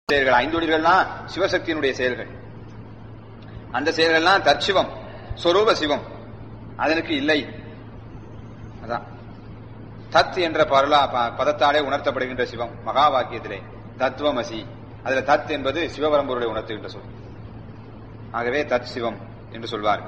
செயல்கள், ஐந்தொழில்கள்லாம் சிவசக்தியினுடைய செயல்கள். அந்த செயல்கள்லாம் தற்சிவம், சொரூப சிவம். அதற்கு இல்லை. அதான் தத் என்ற பதத்தாலே உணர்த்தப்படுகின்ற சிவம். மகா வாக்கியத்திலே தத்துவமசி, அதுல தத் என்பது சிவபரம்பொருளை உணர்த்துகின்ற சொல். ஆகவே தத் சிவம் என்று சொல்வார்கள்.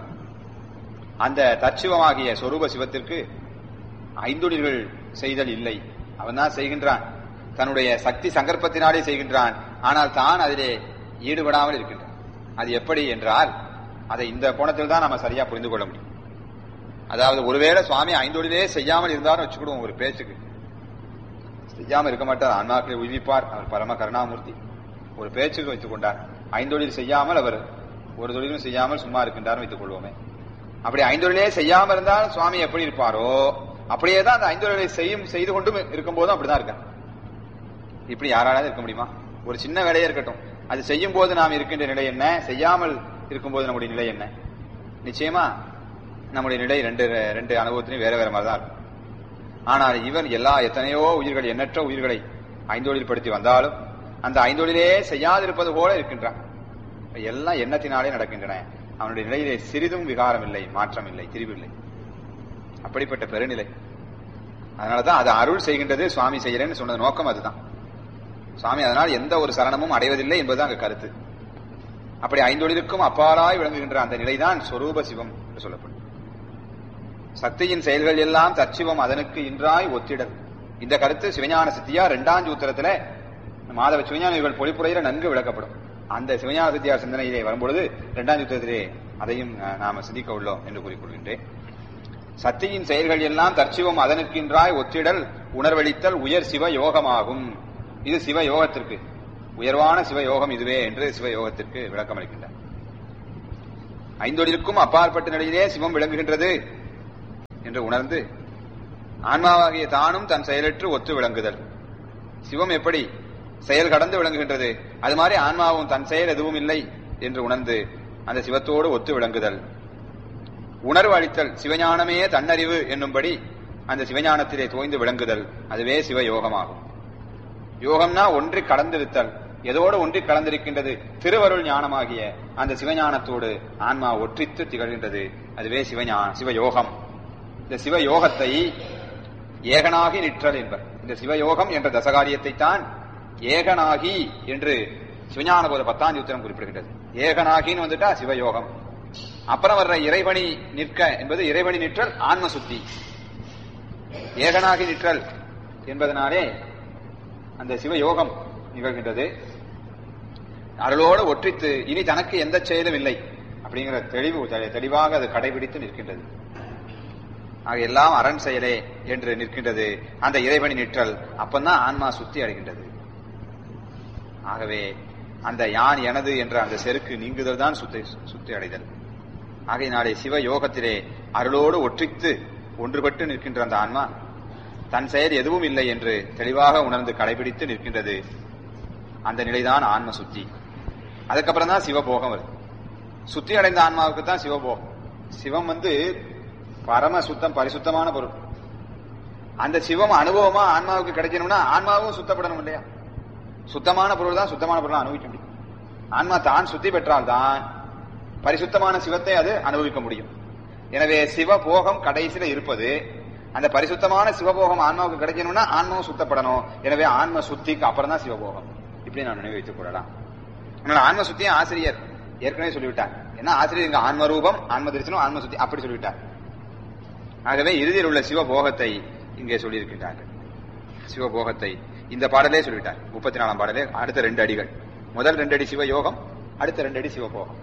அந்த தற்சிவமாகிய சொரூப சிவத்திற்கு ஐந்தொழில்கள் செய்தல் இல்லை. அவன் தான் செய்கின்றான், தன்னுடைய சக்தி சங்கற்பத்தினாலே செய்கின்றான். ஆனால் தான் அதிலே ஈடுபடாமல் இருக்கின்றான். அது எப்படி என்றால், அதை இந்த கோணத்தில் தான் நம்ம சரியா புரிந்து கொள்ள முடியும். அதாவது ஒருவேளை சுவாமி ஐந்தொழிலே செய்யாமல் இருந்தாலும் வச்சுக்கிடுவோம், ஒரு பேச்சுக்கு செய்யாமல் இருக்க மாட்டார், ஆன்மாக்களை உய்விப்பார், அவர் பரம கருணாமூர்த்தி. ஒரு பேச்சுக்கு வைத்துக் கொண்டார். ஐந்தொழில் செய்யாமல் அவர் ஒரு தொழிலும் செய்யாமல் சும்மா இருக்கின்றார் வைத்துக் கொள்வோமே. அப்படி ஐந்தொழிலே செய்யாமல் இருந்தால் சுவாமி எப்படி இருப்பாரோ அப்படியே தான் அந்த ஐந்தொழிலை செய்து கொண்டும் இருக்கும் போதும் அப்படிதான் இருக்கார். இப்படி யாராலும் இருக்க முடியுமா? ஒரு சின்ன வேலையே இருக்கட்டும், அது செய்யும் போது நாம் இருக்கின்ற நிலை என்ன, செய்யாமல் இருக்கும்போது நம்முடைய நிலை என்ன? நிச்சயமா நம்முடைய நிலை ரெண்டு அனுபவத்திலையும் வேற வேற மாதிரி தான் இருக்கும். ஆனால் இவர் எத்தனையோ உயிர்கள், எண்ணற்ற உயிர்களை ஐந்தொழில் படுத்தி வந்தாலும் அந்த ஐந்தொழிலே செய்யாதிருப்பது போல இருக்கின்றான். எல்லாம் எண்ணத்தினாலே நடக்கின்றன. அவனுடைய நிலையிலே சிறிதும் விகாரம் இல்லை, மாற்றம் இல்லை, திரிவில்லை. அப்படிப்பட்ட பெருநிலை. அதனாலதான் அது அருள் செய்கின்றது. சுவாமி செய்கிறேன்னு சொன்னது நோக்கம் அதுதான். சுவாமி அதனால் எந்த ஒரு சரணமும் அடைவதில்லை என்பதுதான் அங்க கருத்து. அப்படி ஐந்தொழிலுக்கும் அப்பாலாய் விளங்குகின்ற அந்த நிலைதான் சொரூப சிவம் என்று சொல்லப்படும். சக்தியின் செயல்கள் எல்லாம் தற்சிவம், அதனுக்கு இன்றாய் ஒத்திடல். இந்த கருத்து சிவஞான சித்தியார் 2ஆம் சூத்திரத்துல மாதவ சிவஞானிகள் பொழிப்புரையில நன்கு விளக்கப்படும். அந்த சிவஞான சித்தியார் சிந்தனையிலே வரும்பொழுது 2ஆம் சூத்திரத்திலே அதையும் நாம சிந்திக்க உள்ளோம் என்று கூறிக்கொள்கின்றேன். சக்தியின் செயல்கள் எல்லாம் தற்சிவம், அதனுக்கின்றாய் ஒத்திடல் உணர்வளித்தல் உயர் சிவ யோகமாகும். இது சிவ யோகத்திற்கு உயர்வான சிவ யோகம் இதுவே என்று சிவ யோகத்திற்கு விளக்கம் அளிக்கின்றார். ஐந்தொழிலுக்கும் அப்பாற்பட்ட நிலையிலே சிவம் விளங்குகின்றது என்று உணர்ந்து ஆன்மாவாகிய தானும் தன் செயலற்று ஒத்து விளங்குதல். சிவம் எப்படி செயல் கடந்து விளங்குகின்றது, அது மாதிரி ஆன்மாவும் தன் செயல் எதுவும் இல்லை என்று உணர்ந்து அந்த சிவத்தோடு ஒத்து விளங்குதல். உணர்வு அளித்தல், சிவஞானமே தன்னறிவு என்னும்படி அந்த சிவஞானத்திலே தோய்ந்து விளங்குதல், அதுவே சிவ யோகமாகும். யோகம்னா ஒன்றி கலந்திருத்தல். எதோடு ஒன்றி கலந்திருக்கின்றது? திருவருள் ஞானமாகிய அந்த சிவஞானத்தோடு ஆன்மா ஒற்றித்து திகழ்கின்றது, அதுவே சிவயோகம். இந்த சிவயோகத்தை ஏகனாகி நிற்றல் என்பர். இந்த சிவயோகம் என்ற தசகாரியத்தை தான் ஏகனாகி என்று சிவஞான போத 10ஆம் சூத்திரம் குறிப்பிடுகின்றது. ஏகனாகின்னு வந்துட்டா சிவயோகம். அப்புறம் வர்ற இறைவனி நிற்க என்பது இறைவனி நிற்றல், ஆன்ம சுத்தி. ஏகனாகி நிற்றல் என்பதனாலே அந்த சிவயோகம் நிகழ்கின்றது. அருளோடு ஒற்றித்து இனி தனக்கு எந்த செயலும் இல்லை அப்படிங்கிற தெளிவாக அது கடைபிடித்து நிற்கின்றது. ஆக எல்லாம் அரண் செயலே என்று நிற்கின்றது அந்த இறைவனி நிற்றல். அப்பந்தான் ஆன்மா சுத்தி அடைகின்றது. ஆகவே அந்த யான் எனது என்ற அந்த செருக்கு நீங்குதல் தான் சுத்தி அடைதல். ஆகையினாலே சிவ யோகத்திலே அருளோடு ஒற்றித்து ஒன்றுபட்டு நிற்கின்ற அந்த ஆன்மா தன் செயல் எதுவும் இல்லை என்று தெளிவாக உணர்ந்து கடைபிடித்து நிற்கின்றது. அந்த நிலைதான் ஆன்ம சுத்தி. அதுக்கப்புறம் தான் சிவபோகம் வருது. சுத்தி அடைந்த ஆன்மாவுக்கு தான் சிவபோகம். சிவம் பரம சுத்தம், பரிசுத்தமான பொருள். அந்த சிவம் அனுபவமா ஆன்மாவுக்கு கிடைக்கணும்னா ஆன்மாவும் சுத்தப்படணும் இல்லையா? சுத்தமான பொருள் தான் சுத்தமான பொருளை அனுபவிக்க முடியும். ஆன்மா தான் சுத்தி பெற்றால் தான் பரிசுத்தமான சிவத்தை அது அனுபவிக்க முடியும். எனவே சிவபோகம் கடைசியில இருப்பது. அந்த பரிசுத்தமான சிவபோகம் ஆன்மாவுக்கு கிடைக்கணும்னா ஆன்மாவும் சுத்தப்படணும். எனவே ஆன்ம சுத்திக்கு அப்புறம் தான் சிவபோகம். இப்படி நான் நினைவு வைத்துக் கொள்ளலாம். ஆன்ம சுத்தியை ஆசிரியர் ஏற்கனவே சொல்லிவிட்டார். ஏன்னா ஆசிரியர் இங்க ஆன்ம ரூபம், ஆன்ம தரிசனம், ஆன்ம சுத்தி அப்படி சொல்லிவிட்டார். ஆகவே இறுதியில் உள்ள சிவபோகத்தை இங்கே சொல்லியிருக்கின்றார்கள். சிவபோகத்தை இந்த பாடலே சொல்லிவிட்டார். 34ஆம் பாடலே அடுத்த 2 அடிகள். முதல் 2 அடி சிவயோகம், அடுத்த 2 அடி சிவபோகம்.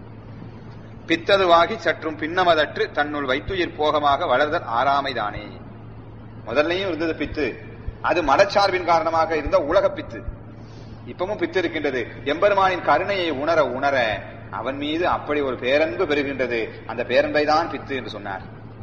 பித்ததுவாகி சற்றும் பின்னமதற்று தன்னுள் வைத்துயிர் போகமாக வளர்தல் ஆறாமைதானே. முதல்லையும் இருந்தது பித்து, அது மனச்சார்பின் காரணமாக இருந்த உலக பித்து. இப்பவும் பித்து இருக்கின்றது. எம்பெருமானின் கருணையை உணர உணர அவன் மீது அப்படி ஒரு பேரன்பு பெறுகின்றது. அந்த பேரன்பை தான் பித்து என்று சொன்னார்.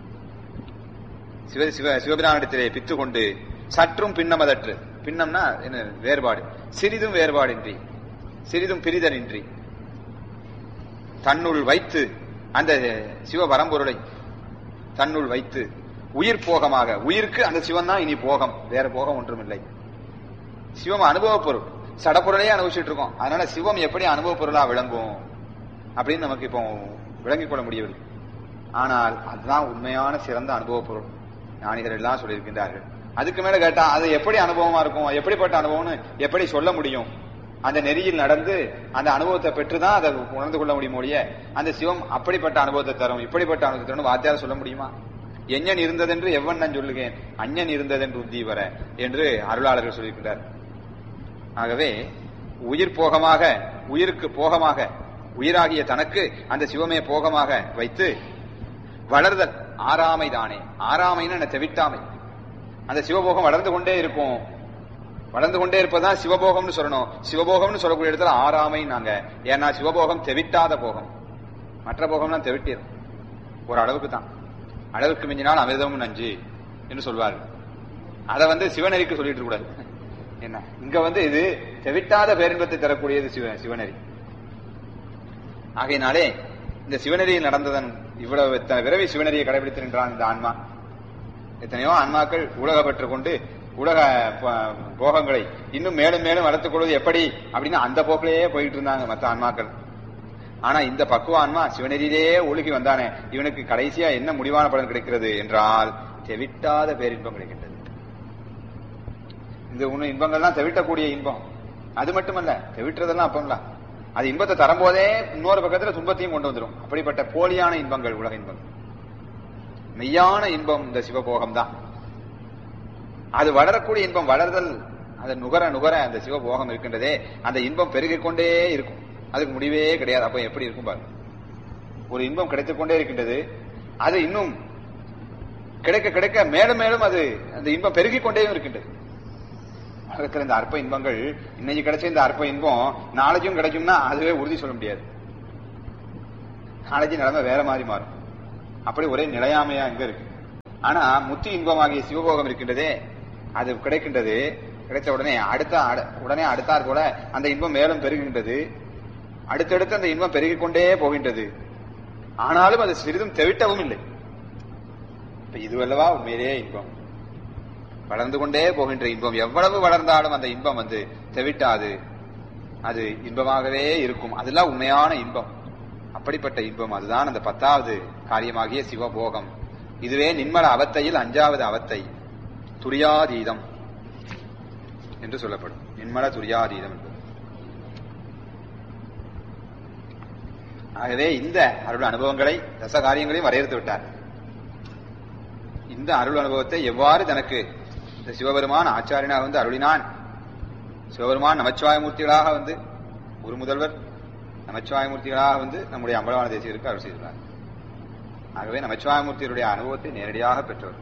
சிவபிரானிடத்திலே பித்து கொண்டு சற்றும் பின்னமதற்று, பின்னம்னா என்ன வேறுபாடு, சிறிதும் வேறுபாடின்றி, சிறிதும் பிரிதலின்றி தன்னுள் வைத்து அந்த சிவபரம்பொருளை தன்னுள் வைத்து உயிர் போகமாக, உயிருக்கு அந்த சிவன் தான் இனி போகம், வேற போகம் ஒன்றும் இல்லை. சிவம் அனுபவ பொருள். சடப்பொருளையே அனுபவிச்சுட்டு இருக்கோம். அதனால சிவம் எப்படி அனுபவ பொருளா விளங்கும் அப்படின்னு நமக்கு இப்போ விளங்கிக் கொள்ள முடியவில்லை. ஆனால் அதுதான் உண்மையான சிறந்த அனுபவ பொருள் ஞானிகள் எல்லாம் சொல்லியிருக்கின்றார்கள். அதுக்கு மேல கேட்டா அது எப்படி அனுபவமா இருக்கும், எப்படிப்பட்ட அனுபவம்னு எப்படி சொல்ல முடியும்? அந்த நெறியில் நடந்து அந்த அனுபவத்தை பெற்றுதான் அதை உணர்ந்து கொள்ள முடியும் ஒழிய அந்த சிவம் அப்படிப்பட்ட அனுபவத்தை தரும் இப்படிப்பட்ட அனுபவத்தை தரும் வாத்தியார சொல்ல முடியுமா? எஞ்ஞன் இருந்ததென்று எவ்வண்ணன் சொல்லுகேன் அஞ்ஞன் இருந்ததென்று உந்தி வர என்று அருளாளர்கள் சொல்லியிருக்கிறார். ஆகவே உயிர் போகமாக, உயிருக்கு போகமாக, உயிராகிய தனக்கு அந்த சிவமே போகமாக வைத்து வளர்தல் ஆறாமை தானே. ஆறாமைன்னு தெவிட்டாமை. அந்த சிவபோகம் வளர்ந்து கொண்டே இருக்கும். வளர்ந்து கொண்டே இருப்பதுதான் சிவபோகம்னு சொல்லணும். சிவபோகம்னு சொல்லக்கூடிய இடத்துல ஆறாமை நாங்க. ஏன்னா சிவபோகம் தெவிட்டாத போகம். மற்ற போகம்லாம் தெவிட்டிடும் ஒரு அளவுக்கு தான். அளவுக்கு மிஞ்சினால் அமிர்தமும் நஞ்சு என்று சொல்வார்கள். அதை சிவநெறிக்கு சொல்லிட்டு கூடாது. என்ன இங்க இது தெவிட்டாத பேரின்பத்தை தரக்கூடியது சிவநெறி. ஆகையினாலே இந்த சிவநெறியில் நடந்ததன் இவ்வளவு விரைவி சிவநெறியை கடைபிடித்து நின்றான் இந்த ஆன்மா. எத்தனையோ ஆன்மாக்கள் உலக பெற்று கொண்டு உலக போகங்களை இன்னும் மேலும் மேலும் வளர்த்துக் கொள்வது எப்படி அப்படின்னு அந்த போக்கிலேயே போயிட்டு இருந்தாங்க மற்ற ஆன்மாக்கள். ஆனா இந்த பக்குவ ஆன்மா சிவநெறியிலேயே ஒழுகி வந்தானே, இவனுக்கு கடைசியா என்ன முடிவான பலன் கிடைக்கிறது என்றால் தெவிட்டாத பேரின்பம் கிடைக்கின்றது. இந்த உன்ன இன்பங்கள்லாம் தெவிட்டக்கூடிய இன்பம். அது மட்டுமல்ல, தெவிட்டுறதெல்லாம் அப்பம்லாம் அது இன்பத்தை தரும்போதே இன்னொரு பக்கத்துல துன்பத்தையும் கொண்டு வந்துடும். அப்படிப்பட்ட போலியான இன்பங்கள் உலக இன்பங்கள். மெய்யான இன்பம் இந்த சிவபோகம் தான். அது வளரக்கூடிய இன்பம். வளர்தல் அதை நுகர நுகர அந்த சிவபோகம் இருக்கின்றதே அந்த இன்பம் பெருகிக் கொண்டே இருக்கும். அதுக்கு முடிவே கிடையாது. அப்ப எப்படி இருக்கும் பாருங்க. ஒரு இன்பம் கிடைத்துக் கொண்டே இருக்கின்றது. அது இன்னும் கிடைக்க கிடைக்க மேலும் மேலும் அது அந்த இன்பம் பெருகிக் கொண்டே இருக்கின்றது. இருக்கிற இந்த அற்ப இன்பங்கள் இன்னைக்கு கிடைச்ச இந்த அற்ப இன்பம் நாளைக்கும் கிடைக்கும்னா அதுவே உறுதி சொல்ல முடியாது. நாளைக்கு நிலைமை வேற மாதிரி மாறும். அப்படி ஒரே நிலையாமையா இங்க இருக்கு. ஆனா முத்தி இன்பமாகிய சிவபோகம் இருக்கின்றதே அது கிடைக்கின்றது. கிடைத்த உடனே அடுத்தாற் போல அந்த இன்பம் மேலும் பெருகின்றது. அடுத்தடுத்து அந்த இன்பம் பெருகிக் கொண்டே போகின்றது. ஆனாலும் அது சிறிதும் தெவிட்டவும் இல்லை. இதுவல்லவா உண்மையிலேயே இன்பம். வளர்ந்து கொண்டே போகின்ற இன்பம். எவ்வளவு வளர்ந்தாலும் அந்த இன்பம் தெவிட்டாது. அது இன்பமாகவே இருக்கும். அதெல்லாம் உண்மையான இன்பம். அப்படிப்பட்ட இன்பம் அதுதான் அந்த 10வது காரியமாகிய சிவபோகம். இதுவே நின்மல அவத்தையில் 5வது அவத்தை துரியாதீதம் என்று சொல்லப்படும். நின்மல துரியாதீதம் என்பது. ஆகவே இந்த அருள் அனுபவங்களை தச காரியங்களையும் வரையறுத்து விட்டார். இந்த அருள் அனுபவத்தை எவ்வாறு தனக்கு இந்த சிவபெருமான் ஆச்சாரியனாக அருளினான். சிவபெருமான் நமச்சிவாயமூர்த்திகளாக ஒரு முதல்வர் நமச்சிவாயமூர்த்திகளாக நம்முடைய அம்பலவான தேசிகருக்கு அருள் செய்துள்ளார். ஆகவே நமச்சிவாயமூர்த்தியருடைய அனுபவத்தை நேரடியாக பெற்றவர்.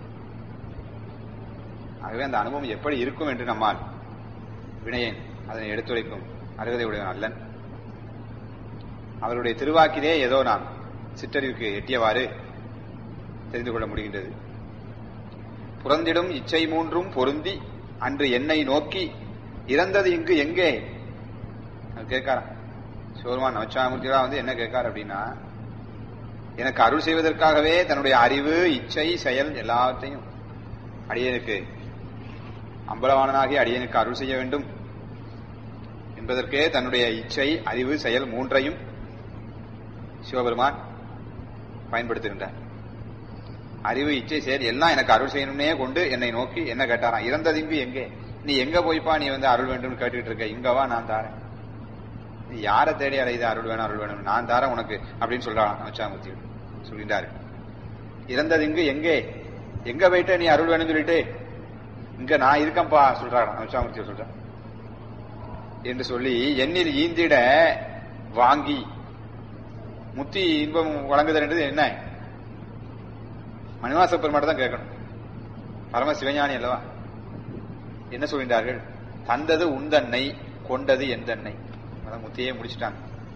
ஆகவே அந்த அனுபவம் எப்படி இருக்கும் என்று நம்மால் வினயன் அதனை எடுத்துரைக்கும் அருகதை உடையவன் அல்லன். அவருடைய திருவாக்கிலே ஏதோ நாம் சிற்றறிவுக்கு எட்டியவாறு தெரிந்து கொள்ள முடிகின்றது. புறந்திடும் இச்சை மூன்றும் பொருந்தி அன்று என்னை நோக்கி இறந்தது இங்கு எங்கே கேட்காராம். சிவபெருமான் நமச்சிவாயமூர்த்திகளா என்ன கேட்கார் அப்படின்னா, எனக்கு அருள் செய்வதற்காகவே தன்னுடைய அறிவு இச்சை செயல் எல்லாத்தையும் அடியனுக்கு அம்பலவாணனாகி அடியனுக்கு அருள் செய்ய வேண்டும் என்பதற்கே தன்னுடைய இச்சை அறிவு செயல் மூன்றையும் சிவபெருமான் பயன்படுத்துகின்றார். அறிவு இச்சை செயல் எல்லாம் எனக்கு அருள் செய்யணும்னே கொண்டு என்னை நோக்கி என்ன கேட்டாராம், இறந்தது இங்கு எங்கே, நீ எங்க போய்ப்பா நீ அருள் வேண்டும் கேட்டுட்டு இருக்க, இங்கவா நான் தாரேன், நீ யாரை தேடி அலையுது அருள் வேணும் நான் தாரேன் உனக்கு அப்படின்னு சொல்றான் நமச்சிவாயமூர்த்தி சொல்லிட்டாரு. இறந்தது இங்கு எங்கே, எங்க போயிட்ட நீ அருள் வேணும்னு சொல்லிட்டு இங்க நான் இருக்கம்பா சொல்றான் நமச்சிவாயமூர்த்தி சொல்றான் என்று சொல்லி எண்ணில் ஈந்திட வாங்கி முத்தி இன்பம் வழங்குதல் என்றது என்ன, மணிவாச பெருமாட்ட தான் கேட்கணும். பரம சிவஞானி அல்லவா. என்ன சொல்கின்றார்கள், தந்தது உந்தன்னை கொண்டது எந்தன்னை. அதான் முத்தியே முடிச்சுட்டாங்க.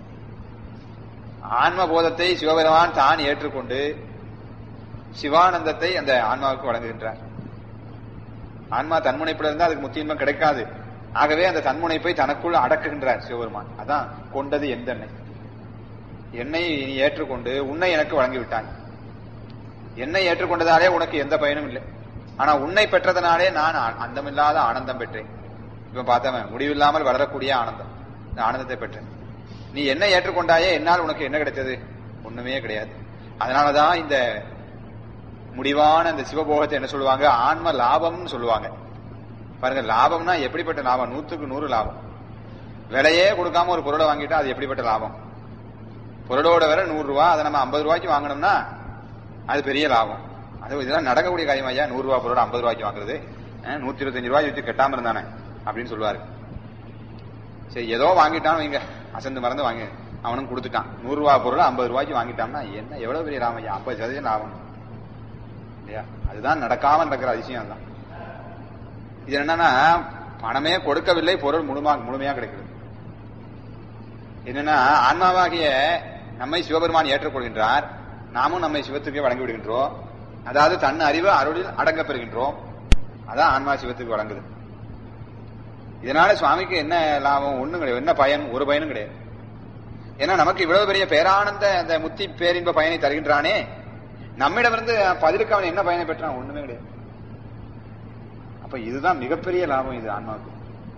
ஆன்ம போதத்தை சிவபெருமான் தான் ஏற்றுக்கொண்டு சிவானந்தத்தை அந்த ஆன்மாவுக்கு வழங்குகின்றார். ஆன்மா தன்முனைப்புல இருந்தா அதுக்கு முத்தி இன்பம் கிடைக்காது. ஆகவே அந்த தன்முனைப்பை தனக்குள் அடக்குகின்றார் சிவபெருமான். அதான் கொண்டது எந்தன்னை, என்னை நீ ஏற்றுக்கொண்டு உன்னை எனக்கு வழங்கிவிட்டான். என்னை ஏற்றுக்கொண்டதாலே உனக்கு எந்த பயனும் இல்லை, ஆனா உன்னை பெற்றதனாலே நான் அந்தமில்லாத ஆனந்தம் பெற்றேன் இப்ப பார்த்தவன் முடிவில்லாமல் வளரக்கூடிய ஆனந்தம். இந்த ஆனந்தத்தை பெற்ற நீ என்ன ஏற்றுக்கொண்டாயே, என்னால் உனக்கு என்ன கிடைத்தது? ஒண்ணுமே கிடையாது. அதனாலதான் இந்த முடிவான இந்த சிவபோகத்தை என்ன சொல்லுவாங்க? ஆன்ம லாபம்னு சொல்லுவாங்க. பாருங்க, லாபம்னா எப்படிப்பட்ட லாபம்? 100க்கு 100 லாபம். விலையே கொடுக்காம ஒரு பொருளை வாங்கிட்டா அது எப்படிப்பட்ட லாபம்? பொருளோட விலை 100 ரூபாய், அதை நம்ம 50 ரூபாய்க்கு வாங்கணும்னா அது பெரிய லாபம். அது இதெல்லாம் நடக்கக்கூடிய காரியம் ஐயா. 100 ரூபாய் பொருளோட 50 ரூபாய்க்கு வாங்குறது, 125 ரூபாய் வச்சு கட்டாம இருந்தானே அப்படின்னு சொல்லுவாரு. சரி, ஏதோ வாங்கிட்டான் வைங்க, அசந்து மறந்து வாங்கி அவனும் கொடுத்துட்டான். 100 ரூபாய் பொருள் 50 ரூபாய்க்கு வாங்கிட்டான்னா என்ன எவ்வளவு பெரிய லாபம் ஐயா? 50% லாபம் இல்லையா? அதுதான் நடக்காம நடக்கிற அதிசயம் தான். இது என்னன்னா, பணமே கொடுக்கவில்லை, பொருள் முழுமையா கிடைக்கிறது. என்னன்னா, ஆன்மாவாகிய நம்மை சிவபெருமான் ஏற்றுக்கொள்கின்றார், நாமும் நம்மை சிவத்துக்கே வழங்கி விடுகின்றோம். அதாவது தன் அறிவு அருளில் அடங்க பெறுகின்றோம். அதான் ஆன்மா சிவத்துக்கு வழங்குது. இதனால சுவாமிக்கு என்ன லாபம்? ஒண்ணும் கிடையாது. என்ன பயன்? ஒரு பயனும் கிடையாது. ஏன்னா நமக்கு இவ்வளவு பெரிய பேரானந்த அந்த முத்தி பேரின்ப பயனை தருகின்றானே, நம்மிடமிருந்து பதிலுக்கு அவன் என்ன பயனை பெற்றான்? ஒண்ணுமே கிடையாது. அப்ப இதுதான் மிகப்பெரிய லாபம். இது ஆன்மாவுக்கு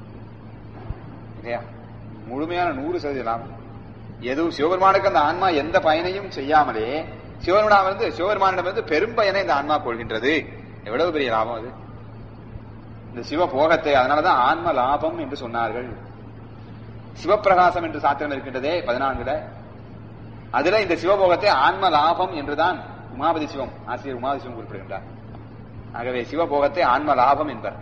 இல்லையா? முழுமையான 100% லாபம். எதுவும் சிவபெருமானுக்கு அந்த ஆன்மா எந்த பயனையும் செய்யாமலே சிவபெருமானிடமிருந்து பெரும் பயனை இந்த ஆன்மா கொள்கின்றது. எவ்வளவு பெரிய லாபம் அது, இந்த சிவ போகத்தை. அதனாலதான் ஆன்ம லாபம் என்று சொன்னார்கள். சிவப்பிரகாசம் என்று சாத்திரம் இருக்கின்றதே 14ல, அதுல இந்த சிவபோகத்தை ஆன்ம லாபம் என்றுதான் உமாபதி சிவம் ஆசிரியர் உமாபதி சிவம் குறிப்பிடுகின்றார். ஆகவே சிவபோகத்தை ஆன்ம லாபம் என்பர்.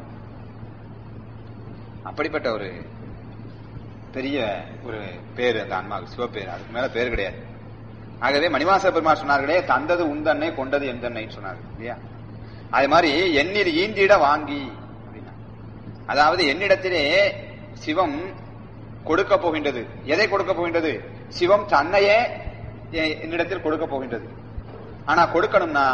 அப்படிப்பட்ட ஒரு பெரிய ஒரு பேரு அந்த ஆன்மாவுக்கு, சிவப்பேரு. அதுக்கு மேல பேரு கிடையாது. ஆகவே மணிவாச பெருமாள் சொன்னார்களே, தந்தது உந்தன்னை கொண்டது எந்தன்னை சொன்னார்கள் இல்லையா? அது மாதிரி எண்ணில் ஈந்திட வாங்கி அப்படின்னா, அதாவது என்னிடத்திலே சிவம் கொடுக்க போகின்றது. எதை கொடுக்க போகின்றது? சிவம் தன்னையே என்னிடத்தில் கொடுக்க போகின்றது. ஆனா கொடுக்கணும்னா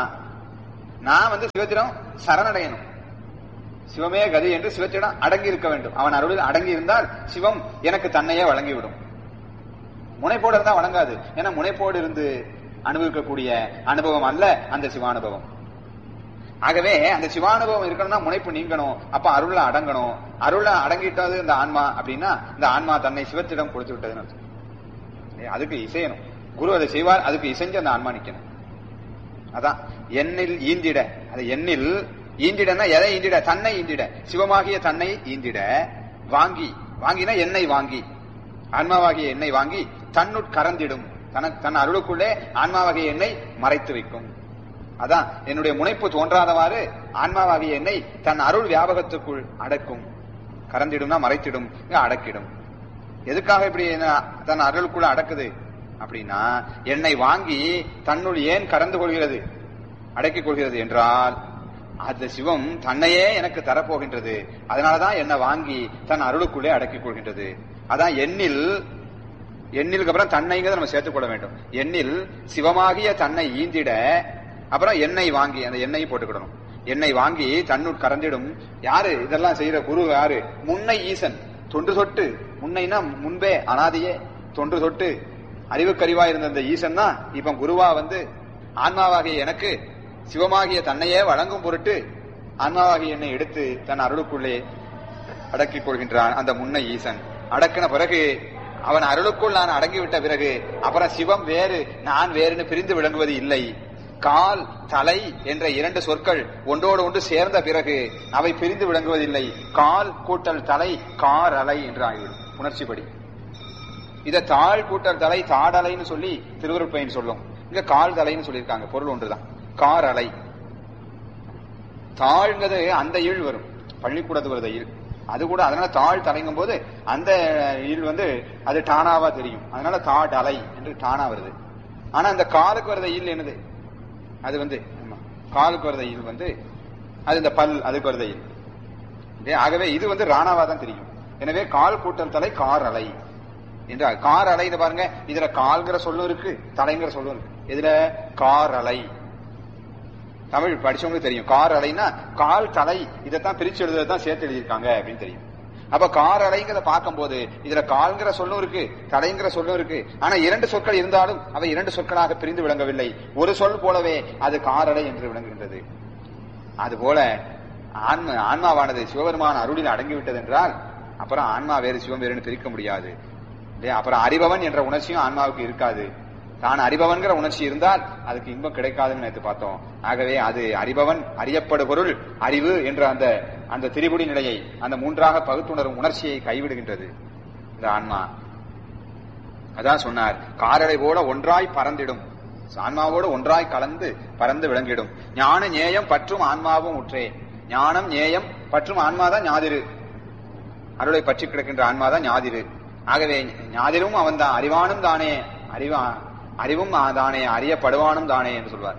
நான் சிவத்திடம் சரணடையணும். சிவமே கதி என்று சிவத்திடம் அடங்கி இருக்க வேண்டும். அவன் அருளில் அடங்கி இருந்தால் சிவம் எனக்கு தன்னையே வழங்கிவிடும். முனைப்போடு இருந்தா வழங்காது. ஏன்னா முனைப்போடு இருந்து அனுபவிக்கக்கூடிய அனுபவம் அல்ல அந்த சிவானுபவம். ஆகவே அந்த சிவானுபவம் இருக்கணும்னா முனைப்பு நீங்கணும். அப்ப அருள அடங்கணும். அருள அடங்கிட்டது இந்த ஆன்மா அப்படின்னா, இந்த ஆன்மா தன்னை சிவத்திடம் கொடுத்து விட்டதுன்னு அதுக்கு இசையணும். குரு அதை செய்வார். அதுக்கு இசைஞ்சு அந்த ஆன்மா நிக்கணும். அதான் எண்ணில் ஈந்திட. அது எண்ணில் ஈந்திடன்னா எதை ஈந்திட? தன்னை ஈந்திட, சிவமாகிய தன்னை ஈந்திட வாங்கி. வாங்கினா எண்ணெய் வாங்கி, ஆன்மாவாகிய எண்ணெய் வாங்கி தன்னுட்கறந்திடும். தன் அருளுக்குள்ளே ஆன்மாவாகிய எண்ணெய் மறைத்து வைக்கும். அதான் என்னுடைய முனைப்பு தோன்றாதவாறு ஆன்மாவாகிய எண்ணெய் தன் அருள் வியாபகத்துக்குள் அடக்கும். கறந்திடும்னா மறைத்திடும், அடக்கிடும். எதுக்காக இப்படி தன் அருளுக்குள்ள அடக்குது அப்படின்னா, என்னை வாங்கி தன்னுள் ஏன் கறந்து கொள்கிறது, அடக்கிக் கொள்கிறது என்றால், அந்த சிவம் தன்னையே எனக்கு தரப்போகின்றது. அதனாலதான் என்னை வாங்கி தன் அருளுக்குள்ளே அடக்கிக் கொள்கின்றது. அதான் எண்ணிலுக்கு அப்புறம் தன்னைங்கிறத நம்ம சேர்த்துக்கொள்ள வேண்டும். எண்ணில் சிவமாகிய தன்னை ஈந்திட, அப்புறம் எண்ணெய் வாங்கி, அந்த எண்ணெயை போட்டுக்கிடணும். எண்ணெய் வாங்கி தன்னுள் கறந்திடும். யாரு இதெல்லாம் செய்யற? குரு. யாரு? முன்னை ஈசன். தொன்று தொட்டு, முன்னைனா முன்பே அனாதியே, தொன்று தொட்டு அறிவுக்கறிவா இருந்த அந்த ஈசன் தான் இப்ப குருவா ஆன்மாவாகிய எனக்கு சிவமாகிய தன்னையே வழங்கும் பொருட்டு ஆன்மாவாகிய என்னை எடுத்து தன் அருளுக்குள்ளே அடக்கிக் கொள்கின்றான். அந்த முன்னை ஈசன் அடக்கின பிறகு, அவன் அருளுக்குள் நான் அடங்கிவிட்ட பிறகு, அப்புறம் சிவம் வேறு நான் வேறுன்னு பிரிந்து விளங்குவது இல்லை. கால் தலை என்ற 2 சொற்கள் ஒன்றோடு ஒன்று சேர்ந்த பிறகு அவை பிரிந்து விளங்குவதில்லை. கால் கூட்டல் தலை கார் அலை என்று ஆகிவிடும் புணர்ச்சிப்படி. இத தாழ் கூட்டல் தலை தாடலைன்னு சொல்லி திருவருட்பயன் சொல்லும். இங்க கால் தலைன்னு சொல்லியிருக்காங்க. பொருள் ஒன்றுதான். கார் அலை. தாழ்ங்கிறது அந்த ஈழ் வரும், பள்ளிக்கூடத்து வருத ஈழ். அது கூட அதனால தாழ் தலைங்கும் போது அந்த ஈழ் அது டானாவா தெரியும். அதனால தாடலை என்று டானா வருது. ஆனா அந்த காலுக்கு வருத ஈழ் என்னது? அது காலுக்கு வருத ஈழ் அது இந்த பல், அதுக்கு வருத ஈழ். ஆகவே இது ராணாவா தான் தெரியும். எனவே கால் கூட்டல் தலை கார் அலை என்றால், கார் அலை இதை பாருங்க, இதுல கால்கிற சொல்லும் இருக்கு, தலைங்கிற சொல்லும் இருக்கு. இதுல கார் அலை. தமிழ் படிச்சவங்களுக்கு தெரியும். கார் அலைன்னா கால் தலை, இதைத்தான் பிரிச்சு எழுதுறதுதான் சேர்த்து எழுதியிருக்காங்க அப்படின்னு தெரியும். அப்ப கார் அலைங்கிறத பார்க்கும் போது இதுல கால்கிற சொல்லும் இருக்கு, தலைங்கிற சொல்லும் இருக்கு. ஆனா 2 சொற்கள் இருந்தாலும் அவை 2 சொற்களாக பிரிந்து விளங்கவில்லை. ஒரு சொல் போலவே அது கார் அலை என்று விளங்குகின்றது. அதுபோல ஆன்மாவானது சிவபெருமான அருளில் அடங்கிவிட்டது என்றால், அப்புறம் ஆன்மா வேறு சிவம் வேறுன்னு பிரிக்க முடியாது இல்லையா? அப்புறம் அறிபவன் என்ற உணர்ச்சியும் ஆன்மாவுக்கு இருக்காது. தான் அறிபவன்கிற உணர்ச்சி இருந்தால் அதுக்கு இன்பம் கிடைக்காதுன்னு நேற்று பார்த்தோம். ஆகவே அது அறிபவன், அறியப்படு பொருள், அறிவு என்ற அந்த திரிபுடி நிலையை, அந்த மூன்றாக பகுத்துணரும் உணர்ச்சியை கைவிடுகின்றது இந்த ஆன்மா. அதான் சொன்னார், காரடை போல ஒன்றாய் பறந்திடும், ஆன்மாவோடு ஒன்றாய் கலந்து பறந்து விளங்கிடும். ஞான நேயம் பற்றும் ஆன்மாவும் உற்றே. ஞானம் நேயம் பற்றும் ஆன்மாதான் ஞாதிரு, அருளை பற்றி கிடக்கின்ற ஆன்மாதான் ஞாதிரு. ஆகவே ஞாதிரும் அவன் தான், அறிவானும் தானே, அறிவும் தானே, அறியப்படுவானும் தானே என்று சொல்வார்.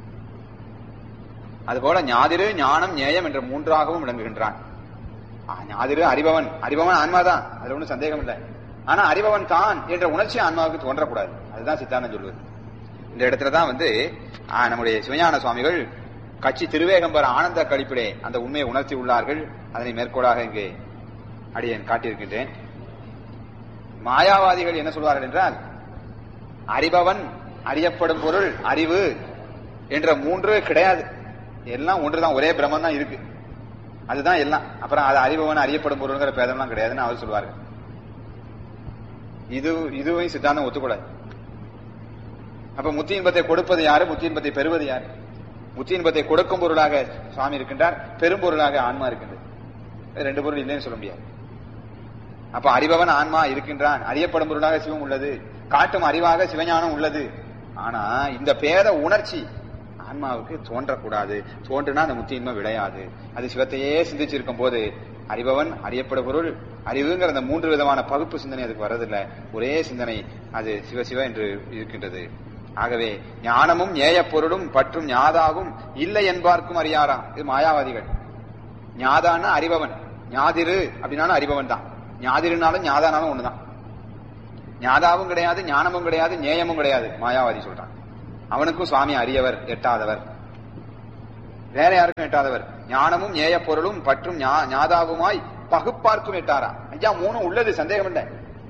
அதுபோல ஞாதிரு, ஞானம், நேயம் என்ற மூன்றாகவும் விளங்குகின்றான். ஞாதிரு அறிபவன், அறிபவன் ஆன்மாதான், அதுல ஒன்றும் சந்தேகம் இல்லை. ஆனா அறிபவன் தான் என்ற உணர்ச்சி ஆன்மாவுக்கு தோன்றக்கூடாது. அதுதான் சித்தாந்தம் சொல்வது. இந்த இடத்துலதான் நம்முடைய சிவஞான சுவாமிகள் கட்சி திருவேகம்பர ஆனந்த கழிப்பிலே அந்த உண்மையை உணர்த்தி உள்ளார்கள். அதனை மேற்கோளாக இங்கே அடியேன் காட்டியிருக்கின்றேன். மாயாவாதிகள் என்ன சொல்வார்கள் என்றால், அறிபவன், அறியப்படும் பொருள், அறிவு என்ற மூன்று கிடையாது, எல்லாம் ஒன்றுதான், ஒரே பிரம்மன் தான் இருக்கு, அதுதான் எல்லாம். அப்புறம் அது அறிபவன் அறியப்படும் பொருள்ங்கிற பேதம்லாம் கிடையாதுன்னு அவர் சொல்வார்கள். இதுவும் சித்தாந்தம் ஒத்துக்கூடாது. அப்ப முத்தி இன்பத்தை கொடுப்பது யாரு, முத்தி இன்பத்தை பெறுவது யாரு? முத்தி இன்பத்தை கொடுக்கும் பொருளாக சுவாமி இருக்கின்றார், பெரும் பொருளாக ஆன்மா இருக்கின்றது. ரெண்டு பொருள் இல்லைன்னு சொல்ல முடியாது. அப்ப அறிபவன் ஆன்மா இருக்கின்றான், அறியப்படும் பொருளாக சிவம் உள்ளது, காட்டும் அறிவாக சிவஞானம் உள்ளது. ஆனா இந்த பேத உணர்ச்சி ஆன்மாவுக்கு தோன்றக்கூடாது. தோன்றுனா அந்த முத்தி இன்பம் விளையாது. அது சிவத்தையே சிந்திச்சிருக்கும் போது அறிபவன், அறியப்படும் பொருள், அறிவுங்கிற அந்த மூன்று விதமான பகுப்பு சிந்தனை அதுக்கு வரதில்லை. ஒரே சிந்தனை, அது சிவ சிவ என்று இருக்கின்றது. ஆகவே ஞானமும் ஏய பொருளும் பற்றும் ஞாதாவும் இல்லை என்பார்க்கும் அறியாராம். இது மாயாவாதிகள். ஞாதான்னா அறிபவன், ஞாதிரு அப்படின்னாலும் அறிபவன் தான், ஞாதிருனாலும் ஞாதானாலும் ஒண்ணுதான். ஞாதாவும் கிடையாது, ஞானமும் கிடையாது, நேயமும் கிடையாது. மாயாவாதி சொல்றான். அவனுக்கும் சுவாமி அறியவர், எட்டாதவர், வேற யாருக்கும் எட்டாதவர். ஞானமும் ஏய பொருளும் பற்றும் ஞாதாவுமாய் பகுப்பார்க்கும் எட்டாரா. ஐயா மூணும் உள்ளது, சந்தேகம் இல்லை.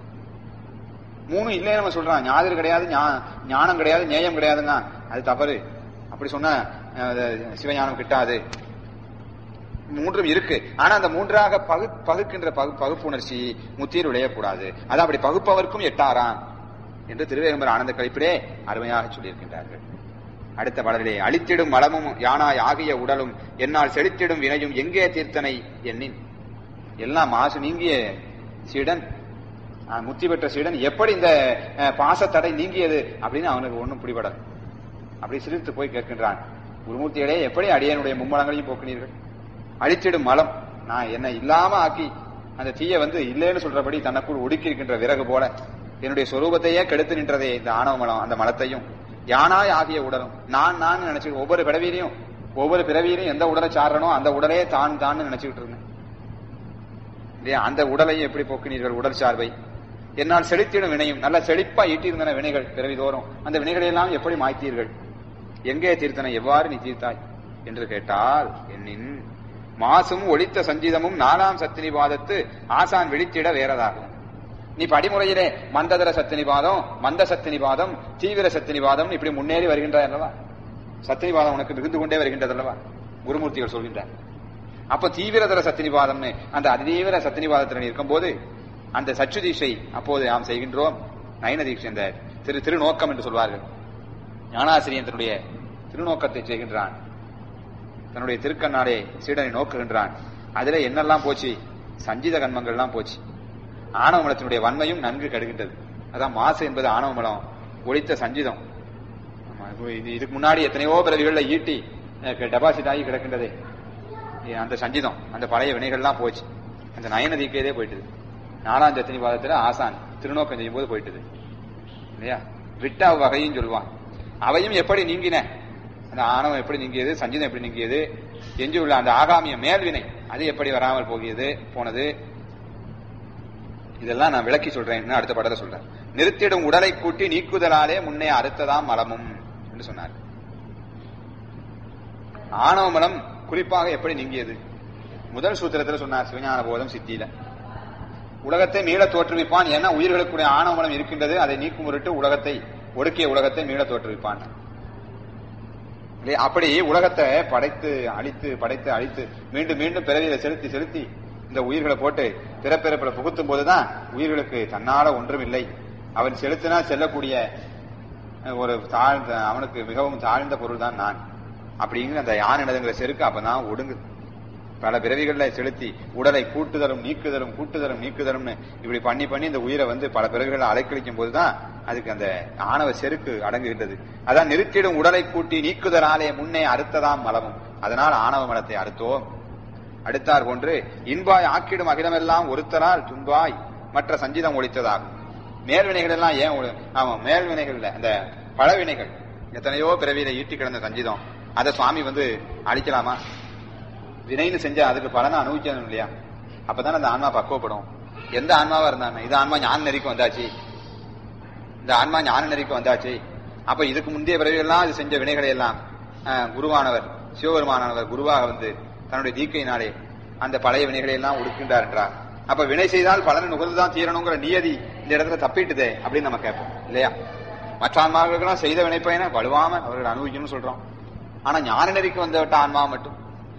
மூணு இல்லைன்னு நம்ம சொல்றான். ஞாதிரு கிடையாது, ஞானம் கிடையாது, நேயம் கிடையாதுன்னா அது தவறு. அப்படி சொன்ன சிவஞானம் கிட்டாது. மூன்றும் இருக்கு. ஆனா அந்த மூன்றாக பகுக்கின்ற பகுப்புணர்ச்சி முத்தியில் விளையக்கூடாது. அது அப்படி பகுப்பவர்க்கும் எட்டாராம் என்று திருவேகம்பர ஆனந்த கழிப்பிலே அருமையாக சொல்லியிருக்கின்றார்கள். அடுத்த பாடலிலே, அழித்திடும் மலமும் யானாய் ஆகிய உடலும் என்னால் செழித்திடும் வினையும் எங்கே தீர்த்தனை எண்ணின். எல்லாம் மாசு நீங்கிய சீடன், முத்தி பெற்ற சீடன் எப்படி இந்த பாசத்தடை நீங்கியது அப்படின்னு அவனுக்கு ஒன்னும் பிடிபடல். அப்படி சிரித்து போய் கேட்கின்றான், குருமூர்த்திகளே எப்படி அடியனுடைய மும்மலங்களையும் போக்கினீர்கள்? அழித்திடும் மலம், நான் என்ன இல்லாம ஆக்கி அந்த தீய இல்லைன்னு சொல்றபடி தனக்குள் ஒடுக்கி இருக்கின்ற விறகு போல என்னுடைய சொரூபத்தையே கெடுத்து நின்றதே இந்த ஆணவ மலம். அந்த மலத்தையும் யானாய் ஆகிய உடலும், நான் நினைச்சு ஒவ்வொரு பிறவியிலையும் எந்த உடலை சாரனோ அந்த உடலே தான் நினைச்சுக்கிட்டு இருந்தேன். அந்த உடலையும் எப்படி போக்கினீர்கள்? உடல் சார்பை. என்னால் செழித்திடும் வினையும், நல்ல செழிப்பா ஈட்டியிருந்தன வினைகள் பிறவிதோறும், அந்த வினைகளை எல்லாம் எப்படி மாய்த்தீர்கள்? எங்கே தீர்த்தனை, எவ்வாறு நீ தீர்த்தாய் என்று கேட்டால், என்னின் மாசும் ஒழித்த சஞ்சீதமும் நாலாம் சத்தினிபாதத்து ஆசான் விழித்திட வேறதாகும். நீ படிமுறையிலே மந்ததர சத்தினிபாதம், மந்த சத்தினிபாதம், தீவிர சத்தினிபாதம் இப்படி முன்னேறி வருகின்றாய் அல்லவா? சத்தினிபாதம் உனக்கு மிகுந்து கொண்டே வருகின்றது அல்லவா குருமூர்த்திகள் சொல்கின்றார். அப்ப தீவிரதர சத்தினிபாதம்னு அந்த அதிதீவிர சத்தினிபாதத்தில் இருக்கும் போது அந்த சச்சு தீட்சை அப்போது நாம் செய்கின்றோம். நயன தீட்சை, இந்த திருநோக்கம் என்று சொல்வார்கள். ஞானாசிரியன் தன்னுடைய திருநோக்கத்தை செய்கின்றான். தன்னுடைய திருக்கண்ணாலே சீடனை நோக்குகின்றான். அதுல என்னெல்லாம் போச்சு? சஞ்சீத கண்மங்கள்லாம் போச்சு. ஆணவ மலத்தினுடைய வன்மையும் நன்கு கெடுகின்றது. அதான் மாசு என்பது ஆணவ மலம் ஒழித்த சஞ்சீதம். இதுக்கு முன்னாடி எத்தனையோ பிறவிகள்ல ஈட்டி டெபாசிட் ஆகி கிடக்கின்றதே அந்த சஞ்சீதம், அந்த பழைய வினைகள்லாம் போச்சு. அந்த நயன தீக்கையதே போயிட்டுது. நாலாம் சத்தினி பாதத்துல ஆசான் திருநோக்கம் செய்யும் போது போயிட்டுது இல்லையா? விட்டா வகையும் சொல்லுவான். அவையும் எப்படி நீங்கின, அந்த ஆணவம் எப்படி நீங்கியது, சஞ்சீதம் எப்படி நீங்கியது, எஞ்சி உள்ள அந்த ஆகாமிய மேல்வினை அது எப்படி வராமல் போனது, இதெல்லாம் நான் விளக்கி சொல்றேன். அடுத்த படத்தை சொல்றேன். நிறுத்திடும் உடலை கூட்டி நீக்குதலாலே முன்னே அறுத்ததாம் மலமும் என்று சொன்னார். ஆணவ மலம் குறிப்பாக எப்படி நீங்கியது? முதல் சூத்திரத்தில் சொன்னார் சிவஞான போதம் சித்தியில. உலகத்தை மீள தோற்றுவிப்பான். ஏன்னா உயிர்களுக்குடைய ஆணவ மலம் இருக்கின்றது, அதை நீக்கும் பொருட்டு உலகத்தை, ஒடுக்கிய உலகத்தை மீள தோற்றுவிப்பான். அப்படி உலகத்தை படைத்து அழித்து மீண்டும் மீண்டும் பிறவியில செலுத்தி இந்த உயிர்களை போட்டு பிறப்பிறப்புல புகுத்தும் போதுதான் உயிர்களுக்கு தன்னால ஒன்றும் இல்லை, அவன் செலுத்தினா செல்லக்கூடிய ஒரு தாழ்ந்த, அவனுக்கு மிகவும் தாழ்ந்த பொருள் தான் நான் அப்படிங்கிற அந்த யானிடங்கிற செருக்கு அப்பதான் ஒடுங்கு. பல பிறவிகள்ல செலுத்தி உடலை கூட்டுதலும் நீக்குதலும் கூட்டுதலும் நீக்குதலும்னு இப்படி பண்ணி பண்ணி இந்த உயிரை பல பிறவிகளை அலைக்கழிக்கும் போதுதான் அதுக்கு அந்த ஆணவ செருக்கு அடங்குகின்றது. அதான் நிறுத்திடும் உடலை கூட்டி நீக்குதலாலே முன்னே அறுத்ததாம் மலமும், அதனால் ஆணவ மலத்தை அறுத்தோம். அடுத்தார் போன்று இன்பாய் ஆக்கிடும் அகிலமெல்லாம் ஒருத்தரால் துன்பாய் மற்ற சஞ்சிதம் ஒழித்ததாகும். மேல்வினைகள் எல்லாம் ஏன் ஆமா மேல்வினைகள்ல அந்த பழவினைகள் எத்தனையோ பிறவியில ஈட்டி கிடந்த சஞ்சிதம் அதை சுவாமி அழிக்கலாமா? வினைன்னு செஞ்சா அதுக்கு பலனை அனுபவிக்கணும் இல்லையா? அப்பதான் அந்த ஆன்மா பக்குவப்படும். எந்த ஆன்மாவா இருந்தாங்க, இது ஆன்மா ஞான நெறிக்கு வந்தாச்சு, இந்த ஆன்மா ஞான நெறிக்கு வந்தாச்சு. அப்ப இதுக்கு முந்தைய பிறவிகள்லாம் அது செஞ்ச வினைகளை எல்லாம் குருவானவர் சிவபெருமானவர் குருவாக தன்னுடைய தீக்கையினாலே அந்த பழைய வினைகளை எல்லாம் ஒடுக்கின்றார் என்றார். அப்ப வினை செய்தால் பலனை நுகர்ந்துதான் தீரணுங்கிற நியதி இந்த இடத்துல தப்பிட்டுதே அப்படின்னு நம்ம கேட்போம் இல்லையா? மற்ற ஆன்மாக்களுக்கெல்லாம் செய்த வினைப்பயனை வலுவாம அவர்கள் அனுபவிக்கணும்னு சொல்றோம். ஆனா ஞான நெறிக்கு வந்தவிட்ட ஆன்மா மட்டும்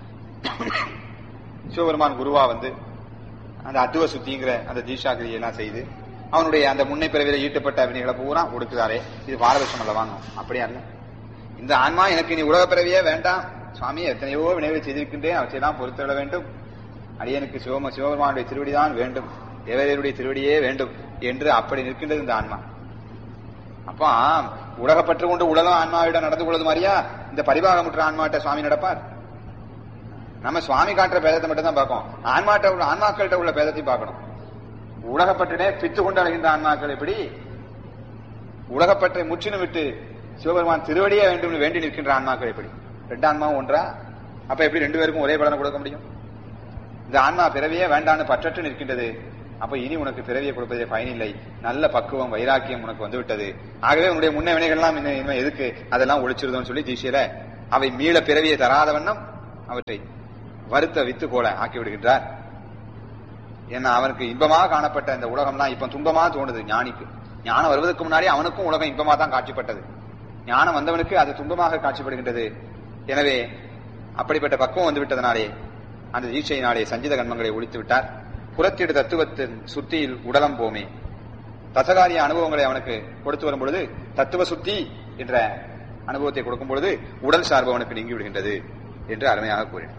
சிவபெருமான் குருவா அந்த அத்துவ சுத்திங்கிற அந்த தீட்சாகிரியை எல்லாம் செய்து அவனுடைய அந்த முன்னை பிறவில ஈட்டப்பட்ட வினைகளை பூரா ஒடுக்குதாரே, இது பாரபட்சம் அல்ல வாங்கும். அப்படியா இல்ல, இந்த ஆன்மா எனக்கு நீ உலக பிறவியே வேண்டாம் சுவாமி, எத்தனையோ வினைகளை செய்திருக்கின்றேன், அவற்றையெல்லாம் பொறுத்துவிட வேண்டும், அடியனுக்கு சிவபெருமானுடைய திருவடிதான் வேண்டும், தேவதையுடைய திருவடியே வேண்டும் என்று அப்படி நிற்கின்றது இந்த ஆன்மா. அப்ப உலகப்பற்று கொண்டு உலகம் ஆன்மாவிடம் நடந்து கொள்வது மாதிரியா இந்த பரிபாகமுற்ற ஆன்மாட்ட சுவாமி நடப்பார்? நம்ம சுவாமி காட்டுற பேதத்தை மட்டும் தான் பார்க்கணும், ஆன்மாக்கள்கிட்ட உள்ள பேதத்தையும் பார்க்கணும். உலகப்பற்றினே பித்து கொண்டு அழைகின்ற ஆன்மாக்கள் எப்படி உலகப்பற்றை முற்றிலும் விட்டு சிவபெருமான் திருவடியே வேண்டும் வேண்டி நிற்கின்ற ஆன்மாக்கள் எப்படி? ரெண்டு ஆன்மாவும் ஒன்றா? அப்ப எப்படி ரெண்டு பேருக்கும் ஒரே பலனை கொடுக்க முடியும்? இந்த ஆன்மா பிறவியே வேண்டான்னு பற்றற்று நிற்கின்றது. அப்ப இனி உனக்கு பிறவியை கொடுப்பதே பயனில்லை, நல்ல பக்குவம் வைராக்கியம் உனக்கு வந்துவிட்டது. ஆகவே உன்னுடைய முன்ன வினைகள்லாம் இனிமே எதுக்கு, அதெல்லாம் ஒழிச்சிருதோன்னு சொல்லி தீட்சையில அவை மீள பிறவியை தராத வண்ணம் அவற்றை வருத்த வித்து போல ஆக்கி விடுகின்றார். ஏன்னா அவனுக்கு இன்பமாக காணப்பட்ட இந்த உலகம்லாம் இப்ப துன்பமா தோணுது. ஞானிக்கு ஞானம் வருவதற்கு முன்னாடி அவனுக்கும் உலகம் இன்பமா தான் காட்சிப்பட்டது, ஞானம் வந்தவனுக்கு அது துன்பமாக காட்சிப்படுகின்றது. எனவே அப்படிப்பட்ட பக்குவம் வந்துவிட்டதனாலே அந்த தீட்சையினாலே சஞ்சித கர்மங்களை ஒழித்து விட்டார். புறத்திடு தத்துவத்தின் சுத்தியில் உடலம் போமே, தசகாரிய அனுபவங்களை அவனுக்கு கொடுத்து வரும் பொழுது தத்துவ சுத்தி என்ற அனுபவத்தை கொடுக்கும் பொழுது உடல் சார்பு அவனுக்கு நீங்கி விடுகின்றது என்று அருமையாக கூறினார்.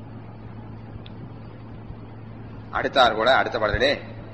அடுத்தார் கூட அடுத்த பாடலே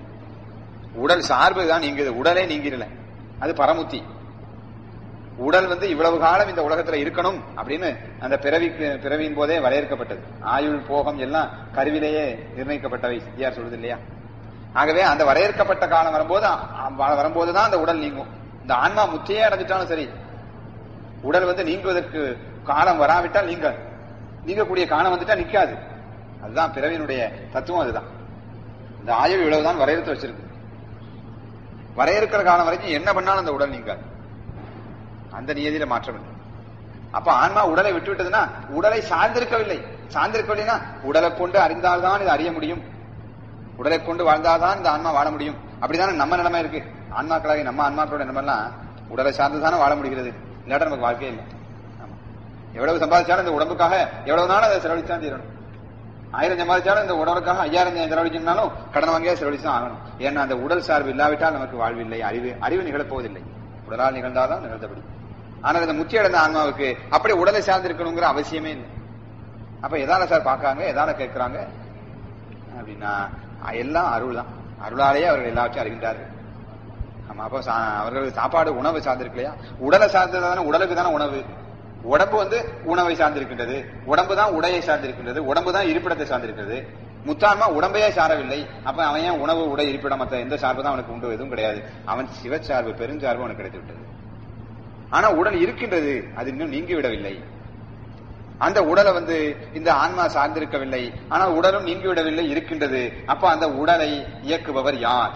உடல் சார்பு தான் நீங்குது, உடலே நீங்கிடல, அது பரமுத்தி. உடல் இவ்வளவு காலம் இந்த உலகத்துல இருக்கணும் அப்படின்னு அந்த பிறவியின் போதே வரையறுக்கப்பட்டது. ஆயுள் போகம் எல்லாம் கருவிலேயே நிர்ணயிக்கப்பட்டவை சித்தியார் சொல்றது இல்லையா? ஆகவே அந்த வரையறுக்கப்பட்ட காலம் வரும்போதுதான் அந்த உடல் நீங்கும். இந்த ஆன்மா முத்தியே அடைஞ்சிட்டாலும் சரி, உடல் நீங்குவதற்கு காலம் வராவிட்டால் நீங்கக்கூடிய காலம் வந்துட்டா நிக்காது. அதுதான் பிறவியினுடைய தத்துவம். அதுதான் இந்த ஆயுள் இவ்வளவுதான் வரையறுத்து வச்சிருக்கு. வரையறுக்கிற காலம் வரைக்கும் என்ன பண்ணாலும் அந்த உடல் நீங்காது, அந்த நியதியில மாற்றம் இல்லை. அப்ப ஆன்மா உடலை விட்டு விட்டதுன்னா உடலை சார்ந்திருக்கவில்லைன்னா உடலை கொண்டு அறிந்தால்தான் இது அறிய முடியும், உடலை கொண்டு வாழ்ந்தால்தான் இந்த ஆன்மா வாழ முடியும். அப்படிதானே நம்ம நிலைமை இருக்கு. ஆன்மாக்களாகி நம்ம ஆன்மாக்களோட நிலைமெல்லாம் உடலை சார்ந்துதானே வாழ முடிகிறது, இல்லாட்ட நமக்கு வாழ்க்கையே இல்லை. எவ்வளவு சம்பாதிச்சாலும் இந்த உடம்புக்காக எவ்வளவு நாள் அதை செலவழித்தான் தீரணும். 1000 சம்பாதிச்சாலும் இந்த உடலுக்காக 5000 செலவழிக்கணும்னாலும் கடன் வாங்கியே செலவழிச்சுதான் ஆகணும். ஏன்னா அந்த உடல் சார்பு இல்லாவிட்டால் நமக்கு வாழ்வில்லை, அறிவு நிகழப்போவதில்லை. உடலால் நிகழ்ந்தாதான் நிகழ்ந்தபடி. ஆனால் இந்த முத்தி அடைந்த ஆன்மாவுக்கு அப்படி உடலை சார்ந்திருக்கணுங்கிற அவசியமே இல்லை. அப்ப எதால சார் பாக்குறாங்க, எதால கேட்கிறாங்க அப்படின்னா எல்லாம் அருள் தான். அருளாலேயே அவர்கள் எல்லாவற்றையும் அறிகின்றார்கள். ஆமா, அப்ப அவர்கள் சாப்பாடு உணவு சார்ந்திருக்கலையா? உடலை சார்ந்ததான, உடலுக்கு தானே உணவு. உடம்பு உணவை சார்ந்திருக்கின்றது, உடம்பு தான் உடையை சார்ந்திருக்கின்றது, உடம்பு தான் இருப்பிடத்தை சார்ந்திருக்கிறது. முத்தான்மா உடம்பையே சாரவில்லை. அப்ப அவன் ஏன் உணவு உடை இருப்பிடம் மற்ற எந்த சார்பு தான் அவனுக்கு உண்டு? எதுவும் கிடையாது. அவன் சிவச்சார்பு பெருஞ்சார்பு அவனுக்கு கிடைத்து விட்டது. ஆனா உடல் இருக்கின்றது, அது இன்னும் நீங்கி விடவில்லை. அந்த உடலை இந்த ஆன்மா சார்ந்திருக்கவில்லை, ஆனால் உடலும் நீங்கிவிடவில்லை, இருக்கின்றது. அப்ப அந்த உடலை இயக்குபவர் யார்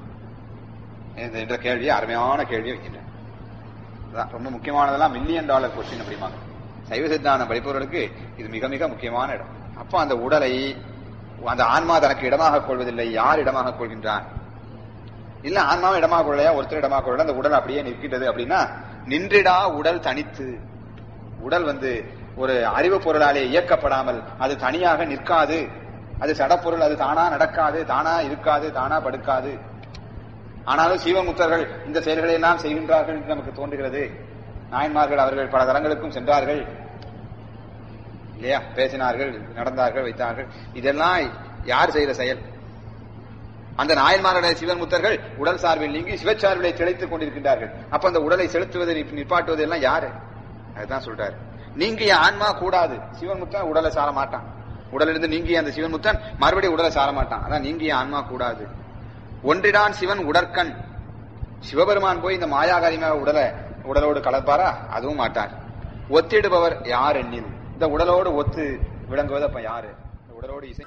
என்ற கேள்வி, அருமையான கேள்வி வைக்கின்றனர். ரொம்ப முக்கியமானதெல்லாம் $1,000,000 கொஸ்டின் அப்படிமாங்க. சைவ சித்தாந்தம் படிப்பவர்களுக்கு இது மிக மிக முக்கியமான இடம். அப்ப அந்த உடலை அந்த ஆன்மா தனக்கு இடமாக கொள்வதில்லை. யார் இடமாக கொள்கின்றான்? இல்ல ஆன்மாவை இடமாக கொள்ளையா, ஒருத்தர் இடமாக கொள்ள அந்த உடல் அப்படியே நிற்கின்றது அப்படின்னா நின்றிடா உடல் தனித்து. உடல் ஒரு அறிவு பொருளாலே இயக்கப்படாமல் அது தனியாக நிற்காது அது சடப்பொருள், அது தானா நடக்காது, தானா இருக்காது, தானா படுக்காது. ஆனாலும் சீவன்முக்தர்கள் இந்த செயல்களை எல்லாம் செய்கின்றார்கள் என்று நமக்கு தோன்றுகிறது. நாயன்மார்கள் அவர்கள் பல தலங்களுக்கும் சென்றார்கள் இல்லையா, பேசினார்கள், நடந்தார்கள், வைத்தார்கள். இதெல்லாம் யார் செய்த செயல்? அந்த நாயன்மார்களுடைய சிவன்முத்தர்கள் உடல் சார்பில் நீங்கி சிவச்சார்பிலை திளைத்துக் கொண்டிருக்கின்றார்கள். அப்ப அந்த உடலை செலுத்துவது நிப்பாட்டுவது எல்லாம் யாரு? அதுதான் சொல்றாரு. நீங்கிய ஆன்மா கூடாது. சிவன்முத்தன் உடலை சார மாட்டான். உடலிருந்து நீங்கிய அந்த சிவன்முத்தன் மறுபடியும் உடலை சார மாட்டான். அதான் நீங்கிய ஆன்மா கூடாது. ஒன்றிடான் சிவன் உடற்கண். சிவபெருமான் போய் இந்த மாயாகாரியமாக உடலோடு கலப்பாரா? அதுவும் மாட்டார். ஒத்திடுபவர் யார் எண்ணில்? இந்த உடலோடு ஒத்து விளங்குவது அப்ப யாரு? இந்த உடலோடு இசை.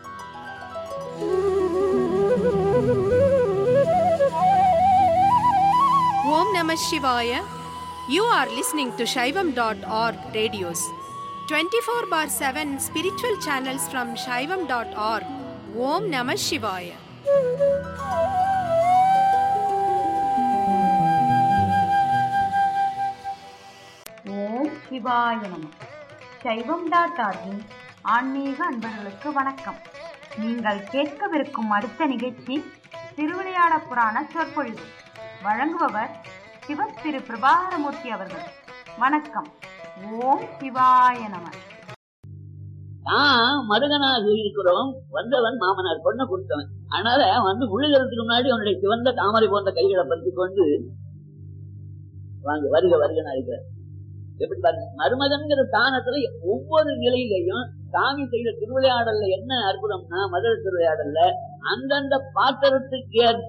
Om Namah Shivaya. You are listening to Shaivam.org radios. 24/7 spiritual channels from Shaivam.org. Om Namah Shivaya. ஓம் சிவாய நம. சைவம்.org ஆன்மீக அன்பர்களுக்கு வணக்கம். நீங்கள் கேட்கவிருக்கும் அடுத்த நிகழ்ச்சி திருவிளையாட புராண சொற்பொழிவு. வழங்குபவர் சிவ திரு பிரபாகரமூர்த்தி அவர்கள். வணக்கம். ஓம் சிவாய நம. மருகனாக இருக்கிறோம். வந்தவன் மாமனார் பொண்ணை கொடுத்தவன். அதனால வந்து முழுகிறதுக்கு முன்னாடி அவனுடைய சிவந்த தாமரை போன்ற கைகளை பற்றி கொண்டு வாங்க வருக வருகனா இருக்கிறார். எப்படி பாருங்க, மருமகன்கிற ஸ்தானத்துல ஒவ்வொரு நிலையிலையும் சாமி செய்த திருவிளையாடல்ல என்ன அற்புதம்னா, மதுரை திருவிளையாடல்ல அந்தந்த பாத்திரத்துக்கு ஏற்ப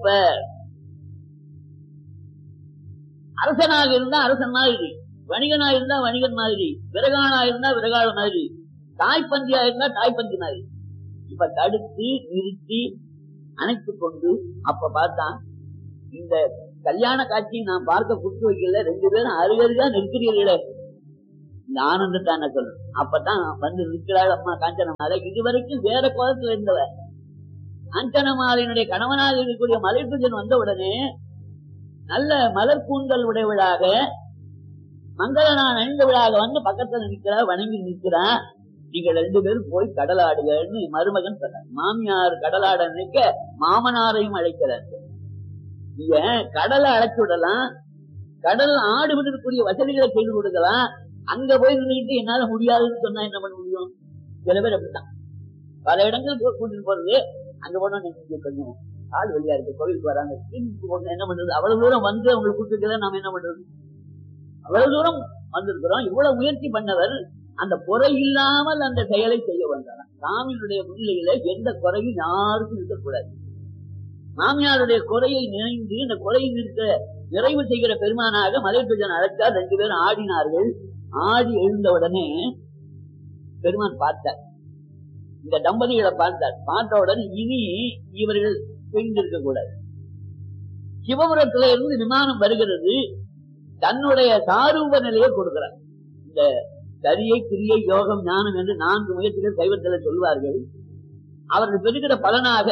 அரசனாக இருந்தா அரசன் மாதிரி, வணிகனா இருந்தா வணிகன் மாதிரி, விரகானா இருந்தா விரகாள மாதிரி, தாய்ப்பந்தியா இருந்தா தாய்ப்பந்தி மாதிரி. இப்ப தடுத்து நிறுத்தி அணைத்து கொண்டு அப்ப பார்த்தா இந்த கல்யாண காட்சி நான் பார்க்க கொடுத்து வைக்கல, 2 பேரும் அருகருகா நிற்கிறீர்களே, இந்த ஆனந்தத்தை என்ன சொல்லணும். அப்பதான் வந்து நிற்கிறாள் அம்மா காஞ்சனமாலை. இதுவரைக்கும் வேற கோலத்துல இருந்தவ காஞ்சனமாலையினுடைய கணவனாக இருக்கக்கூடிய மலைப்புஜன் வந்த உடனே நல்ல மலர் கூந்தல் உடையவளாக மங்களனான் அணிந்தவளாக வந்து பக்கத்துல நிற்கிறா, வணங்கி நிற்கிறா. நீங்க 2 பேரும் போய் கடலாடுகன்னு மருமகன் சொன்னார். மாமியார் கடலாட நினைக்க மாமனாரையும் அழைக்கிறார். கடலை அழைச்சு விடலாம், கடல் ஆடுவதற்குரிய வசதிகளை செய்து கொடுக்கலாம். அங்க போய் நின்றுட்டு என்னால முடியாதுன்னு சொன்னா என்ன பண்ண முடியும்? சில பேர் அப்படித்தான் பல இடங்களுக்கு கூட்டிட்டு போறது. அங்க போனா நீங்க கொஞ்சம் ஆள் வெளியா இருக்கு, கோவிலுக்கு வராங்க, என்ன பண்றது? அவ்வளவு தூரம் வந்து அவங்களுக்கு கூட்டிட்டு நாம என்ன பண்றது? அவ்வளவு தூரம் வந்திருக்கிறோம். இவ்வளவு முயற்சி பண்ணவர் அந்த குறை இல்லாமல் அந்த செயலை செய்ய வந்தார். சாமியினுடைய முன்னிலையில எந்த குறையும் யாருக்கும் இருக்கக்கூடாது. மாமியாருடைய குறையை நினைந்து இந்த குறையை நிறைவு செய்கிற பெருமானாக மலைப்புஜன் அழைத்தார். 2 பேரும் ஆடினார்கள். ஆடி எழுந்த உடனே பெருமான் பார்த்தார், இந்த தம்பதிகளை பார்த்தார். பார்த்த உடனே இனி இவர்கள் பெண்ணிருக்க கூடாது. சிவபுரத்தில இருந்து விமானம் வருகிறது. தன்னுடைய சாரூப நிலையை கொடுக்கிறார். இந்த சரியை, கிரியை, யோகம், ஞானம் என்று 4 முயற்சிகள் சைவத்தில் சொல்வார்கள். அவர்கள் பெறுகிற பலனாக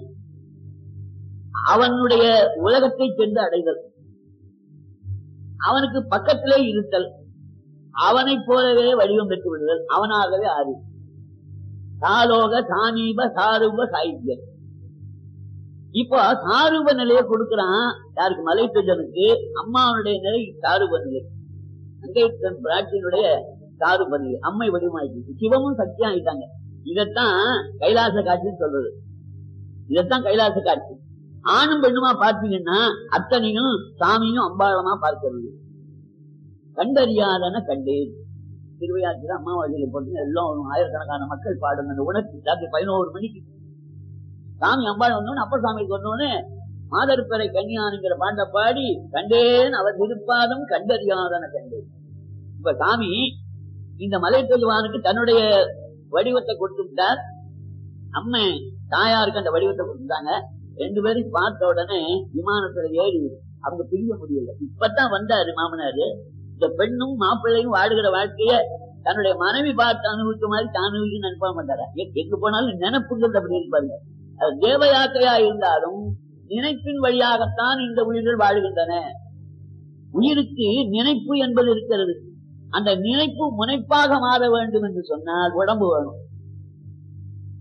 அவனுடைய உலகத்தை சென்று அடைதல், அவனுக்கு பக்கத்திலே இருத்தல், அவனை போலவே வடிவம் பெற்று விடுதல், அவனாகவே ஆறு. சாலோக சாமீப சாரூப சாகித்யம். இப்போ சாரூப நிலையை கொடுக்கிறான். யாருக்கு? மலைத்துஜனுக்கு. அம்மாவனுடைய நிலை சாரூப நிலை, அங்கேயன் பிராட்டியினுடைய சாரூப நிலை, அம்மை வடிவமாயிடுச்சு. சிவமும் சக்தியா ஆயிட்டாங்க. இதத்தான் கைலாச காட்சின்னு சொல்றது. இதத்தான் கைலாச காட்சி. ஆணும் பெண்ணுமா பார்த்தீங்கன்னா அத்தனையும் சாமியும் அம்பாளமா பார்க்கிறது. கண்டறியாதன கண்டேன். திருவையாற்றில அம்மாவாசையில போட்டு எல்லாம் ஆயிரக்கணக்கான மக்கள் பாடும் அந்த உணர்ச்சி. ராத்திரி 11 மணிக்கு சாமி அம்பாள் வந்தோன்னு அப்பர் சாமிக்கு வந்தோன்னு மாதர்பறை கன்னியானுங்கிற பாட்டை பாடி கண்டேன் அவர் திருப்பாதம் கண்டறியாதன கண்டேன். இப்ப சாமி இந்த மலைத்தொழுவானுக்கு தன்னுடைய வடிவத்தை கொடுத்துட்டார். அம்மை தாயாருக்கு அந்த வடிவத்தை கொடுத்துட்டாங்க. 2 பேரும் பார்த்த உடனே விமானத்துல ஏறி அவங்க பிரிய முடியல. இப்பதான் வந்தாரு மாமனாரு. இந்த பெண்ணும் மாப்பிள்ளையும் வாடுகிற வாழ்க்கைய தன்னுடைய மனைவி பார்த்து அனுபவிக்க மாதிரி தான் அனுபவிக்க நினைப்பா மாட்டாரா? எங்க போனாலும் நினைப்புங்கிறது அப்படி இருப்பாங்க. அது தேவ யாத்திரையா இருந்தாலும் நினைப்பின் வழியாகத்தான் இந்த உயிர்கள் வாழுகின்றன. உயிருக்கு நினைப்பு என்பது இருக்கிறது. அந்த நினைப்பு முனைப்பாக மாற வேண்டும் என்று சொன்னால் உடம்பு வேணும்.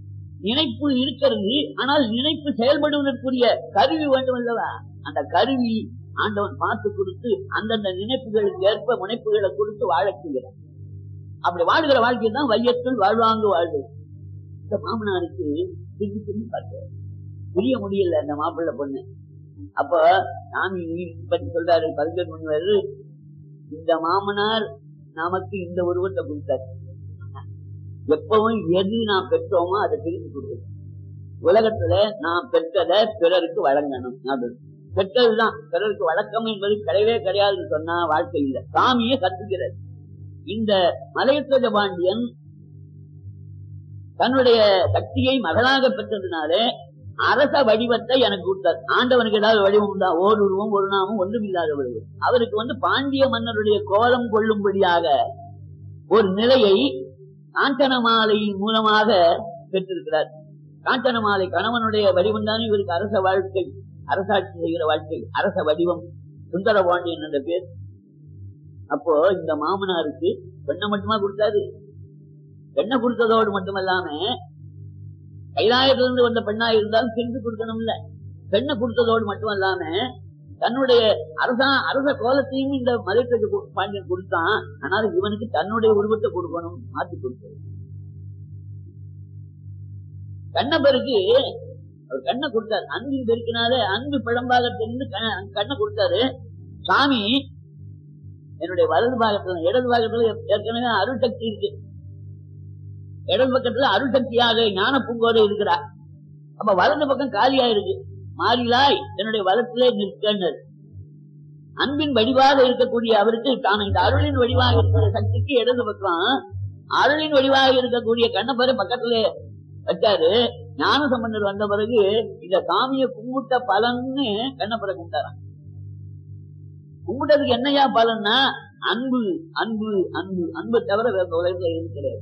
நினைப்பு இருக்கிறது, ஆனால் நினைப்பு செயல்படுவதற்குரிய கருவி வேண்டும் அல்லவா? அந்த கருவி ஆண்டவன் பார்த்து கொடுத்து அந்தந்த நினைப்புகளுக்கு ஏற்ப முனைப்புகளை கொடுத்து வாழச் செய்கிறார். அப்படி வாழ்கிற வாழ்க்கை தான் வையத்துள் வாழ்வாங்கு வாழ்வு. இந்த மாமனாருக்கு திரும்பி திரும்பி பார்க்க புரிய முடியல அந்த மாப்பிள்ளை பொண்ணு. அப்ப சாமி பற்றி சொல்றாரு கவிஞர் முனிவர், இந்த மாமனார் நமக்கு இந்த உருவத்தை கொடுத்தாரு. எப்பவும் எது நாம் பெற்றோமோ அதை திருப்பி கொடுக்கணும். உலகத்துல நாம் பெற்றதை பிறருக்கு வழங்கணும். பெற்றதுதான் பிறருக்கு வழக்கம் என்பது கிடையவே கிடையாதுன்னு சொன்னா வாழ்க்கை இல்லை. சாமியை கத்துக்கிறது. இந்த மலையத்துவ பாண்டியன் தன்னுடைய சக்தியை மகளாக பெற்றதுனாலே அரச வடிவத்தை எனக்கு கொடுத்தார். ஆண்டவனுக்கு ஏதாவது வடிவம் தான், ஓர் உருவம் ஒரு நாமம் ஒன்றும் இல்லாத வடிவம். அவருக்கு பாண்டிய மன்னருடைய கோலம் கொள்ளும்படியாக ஒரு நிலையை காஞ்சனமாலை மூலமாக பெற்றிருக்கிறார். காஞ்சனமாலை கணவனுடைய வடிவம் தானே இவருக்கு அரச வாழ்க்கை, அரசாட்சி செய்கிற வாழ்க்கை, அரச வடிவம் சுந்தர பாண்டியன் என்ற பேர். அப்போ இந்த மாமனாருக்கு பெண்ணை மட்டுமா கொடுத்தாரு? பெண்ணை கொடுத்ததோடு மட்டுமல்லாம கைலாயத்திலிருந்து வந்த பெண்ணா இருந்தாலும் சென்று கொடுக்கணும் இல்ல. பெண்ணை கொடுத்ததோடு மட்டுமல்லாம தன்னுடைய அரச கோலத்தையும் இந்த மலையத்துவ பாண்டியன் கொடுத்தான். ஆனால் இவனுக்கு தன்னுடைய உருவத்தை கொடுக்கணும், மாற்றி கொடுத்தது. கண்ணபருக்கு அவர் கண்ணை கொடுத்தாரு. அன்பின் பெருக்கினாலே அன்பு பிழம்பாக தெரிந்து கண்ணை கொடுத்தாரு. சாமி என்னுடைய வலது பாகத்துல இடது பாகத்துல ஏற்கனவே அருள் சக்தி இருக்கு. இடது பக்கத்துல அருள் சக்தியாக ஞான பூங்கோதை இருக்கிறார். அப்ப வலது பக்கம் காலியா இருக்கு. மாறிலாய் என்னுடைய வலத்திலே நிற்கனர். அன்பின் வடிவாக இருக்கக்கூடிய அவருக்கு தான் இந்த அருளின் வடிவாக இருக்கிற சக்திக்கு இடது பக்கம், அருளின் வடிவாக இருக்கக்கூடிய கண்ணப்பரை பக்கத்திலே வச்சாரு. ஞான சம்பந்தர் வந்த பிறகு இந்த சாமியை கும்பிட்ட பலன்னு கண்ணப்பரை கும்பிட்டாராம். கும்பிட்டதுக்கு என்னையா பலன்னா அன்பு அன்பு அன்பு அன்பை தவிர வேற உலகத்துல இருக்கிறது.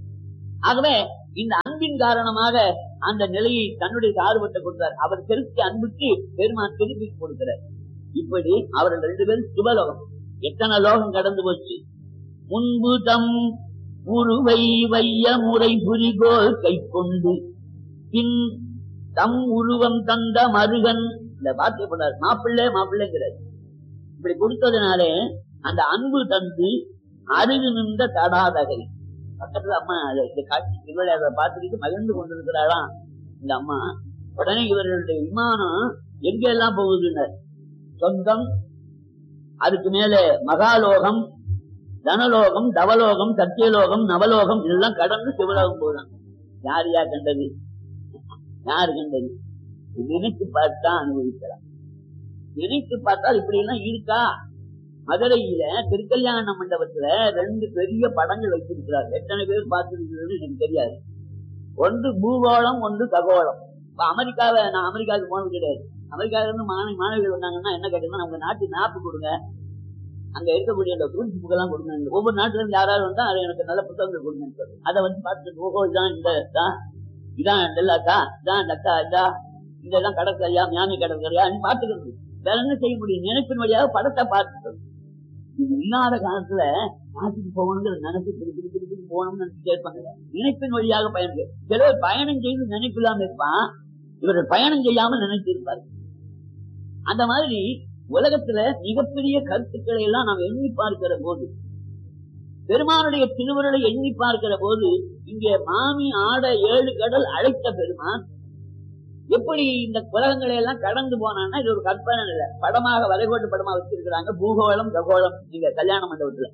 ஆகவே இந்த அன்பின் காரணமாக அந்த நிலையை தன்னுடைய சார்பத்தை கொடுத்தார். அவர் செலுத்திய அன்புக்கு பெருமான் திருப்பி கொடுக்கிறார். இப்படி அவர்கள் 2 பேரும் சுபலோகம். எத்தனை லோகம் கடந்து போச்சு. முன்பு தம் உருவை வைய முறை புரிகோல் கை கொண்டு பின் தம் உருவம் தந்த மருகன் இந்த வார்த்தை போனார். மாப்பிள்ளை மாப்பிள்ளைங்கிறார். இப்படி கொடுத்ததுனாலே அந்த அன்பு தந்து அருகு நின்ற தடாதகை பக்கத்துல அம்மா இந்த காட்சி திருவிழாவை பார்த்துக்கிட்டு மகிழ்ந்து கொண்டிருக்கிறாராம் இந்த அம்மா. உடனே இவர்களுடைய விமானம் எங்கெல்லாம் போகுதுன்னார். சொந்தம், அதுக்கு மேல மகாலோகம், தனலோகம், தவலோகம், சத்தியலோகம், நவலோகம் இதெல்லாம் கடந்து சிவலோகம் போதான். யார் யார் கண்டது? யாரு கண்டது? நினைத்து பார்த்தா அனுபவிக்கலாம். நினைத்து பார்த்தால் இப்படி எல்லாம் இருக்கா? மதுரையில திருக்கல்யாண மண்டபத்துல 2 பெரிய படங்கள் வச்சிருக்கிறார். எத்தனை பேர் பார்த்திருக்கிறது எனக்கு தெரியாது. ஒன்று பூகோளம், ஒன்று ககோளம். இப்ப அமெரிக்காவை நான் அமெரிக்காவுக்கு போனது கிடையாது. அமெரிக்காவில இருந்து மாணவிகள் வந்தாங்கன்னா என்ன கேட்டீங்கன்னா நம்ம நாட்டு மேப்பு கொடுங்க, அங்க இருக்கக்கூடிய அந்த டூரிஸ்ட் புக் எல்லாம் கொடுங்க. ஒவ்வொரு நாட்டுல இருந்து யாராவது வந்தா அதை எனக்கு நல்ல புத்தகங்கள் கொடுங்க. அதை பார்த்துட்டு ஓஹோ இதான் இதான் டெல்லாக்கா, இதான் டக்கா, இதெல்லாம் கடற்கரையா, மியாமி கடற்கரையா பார்த்துக்கிறது. வேற என்ன செய்ய முடியும்? நினைப்பின் வழியாக படத்தை பார்த்துக்கிறது. இது இல்லாத காலத்துல பார்த்துட்டு போகணுங்கிற நினைப்பு திருப்பி போகணும்னு நினைச்சுட்டே இருப்பாங்க. நினைப்பின் வழியாக பயணம். சிலர் பயணம் செய்து நினைப்பு இல்லாம இருப்பான், இவர்கள் பயணம் செய்யாமல் நினைச்சு இருப்பார். அந்த மாதிரி உலகத்துல மிகப்பெரிய கருத்துக்களை எல்லாம் நாம் எண்ணி பார்க்கிற போது, பெருமானுடைய திருவுருளை எண்ணி பார்க்கிற போது, இங்கே மாமி ஆட 7 கடல் அழைத்த பெருமான் எப்படி இந்த உலகங்களை எல்லாம் கடந்து போனான்னா இது ஒரு கற்பனை இல்லை. படமாக வரைகோட்டு படமா வச்சிருக்கிறாங்க. பூகோளம் ககோளம் நீங்க கல்யாண மண்டபத்துல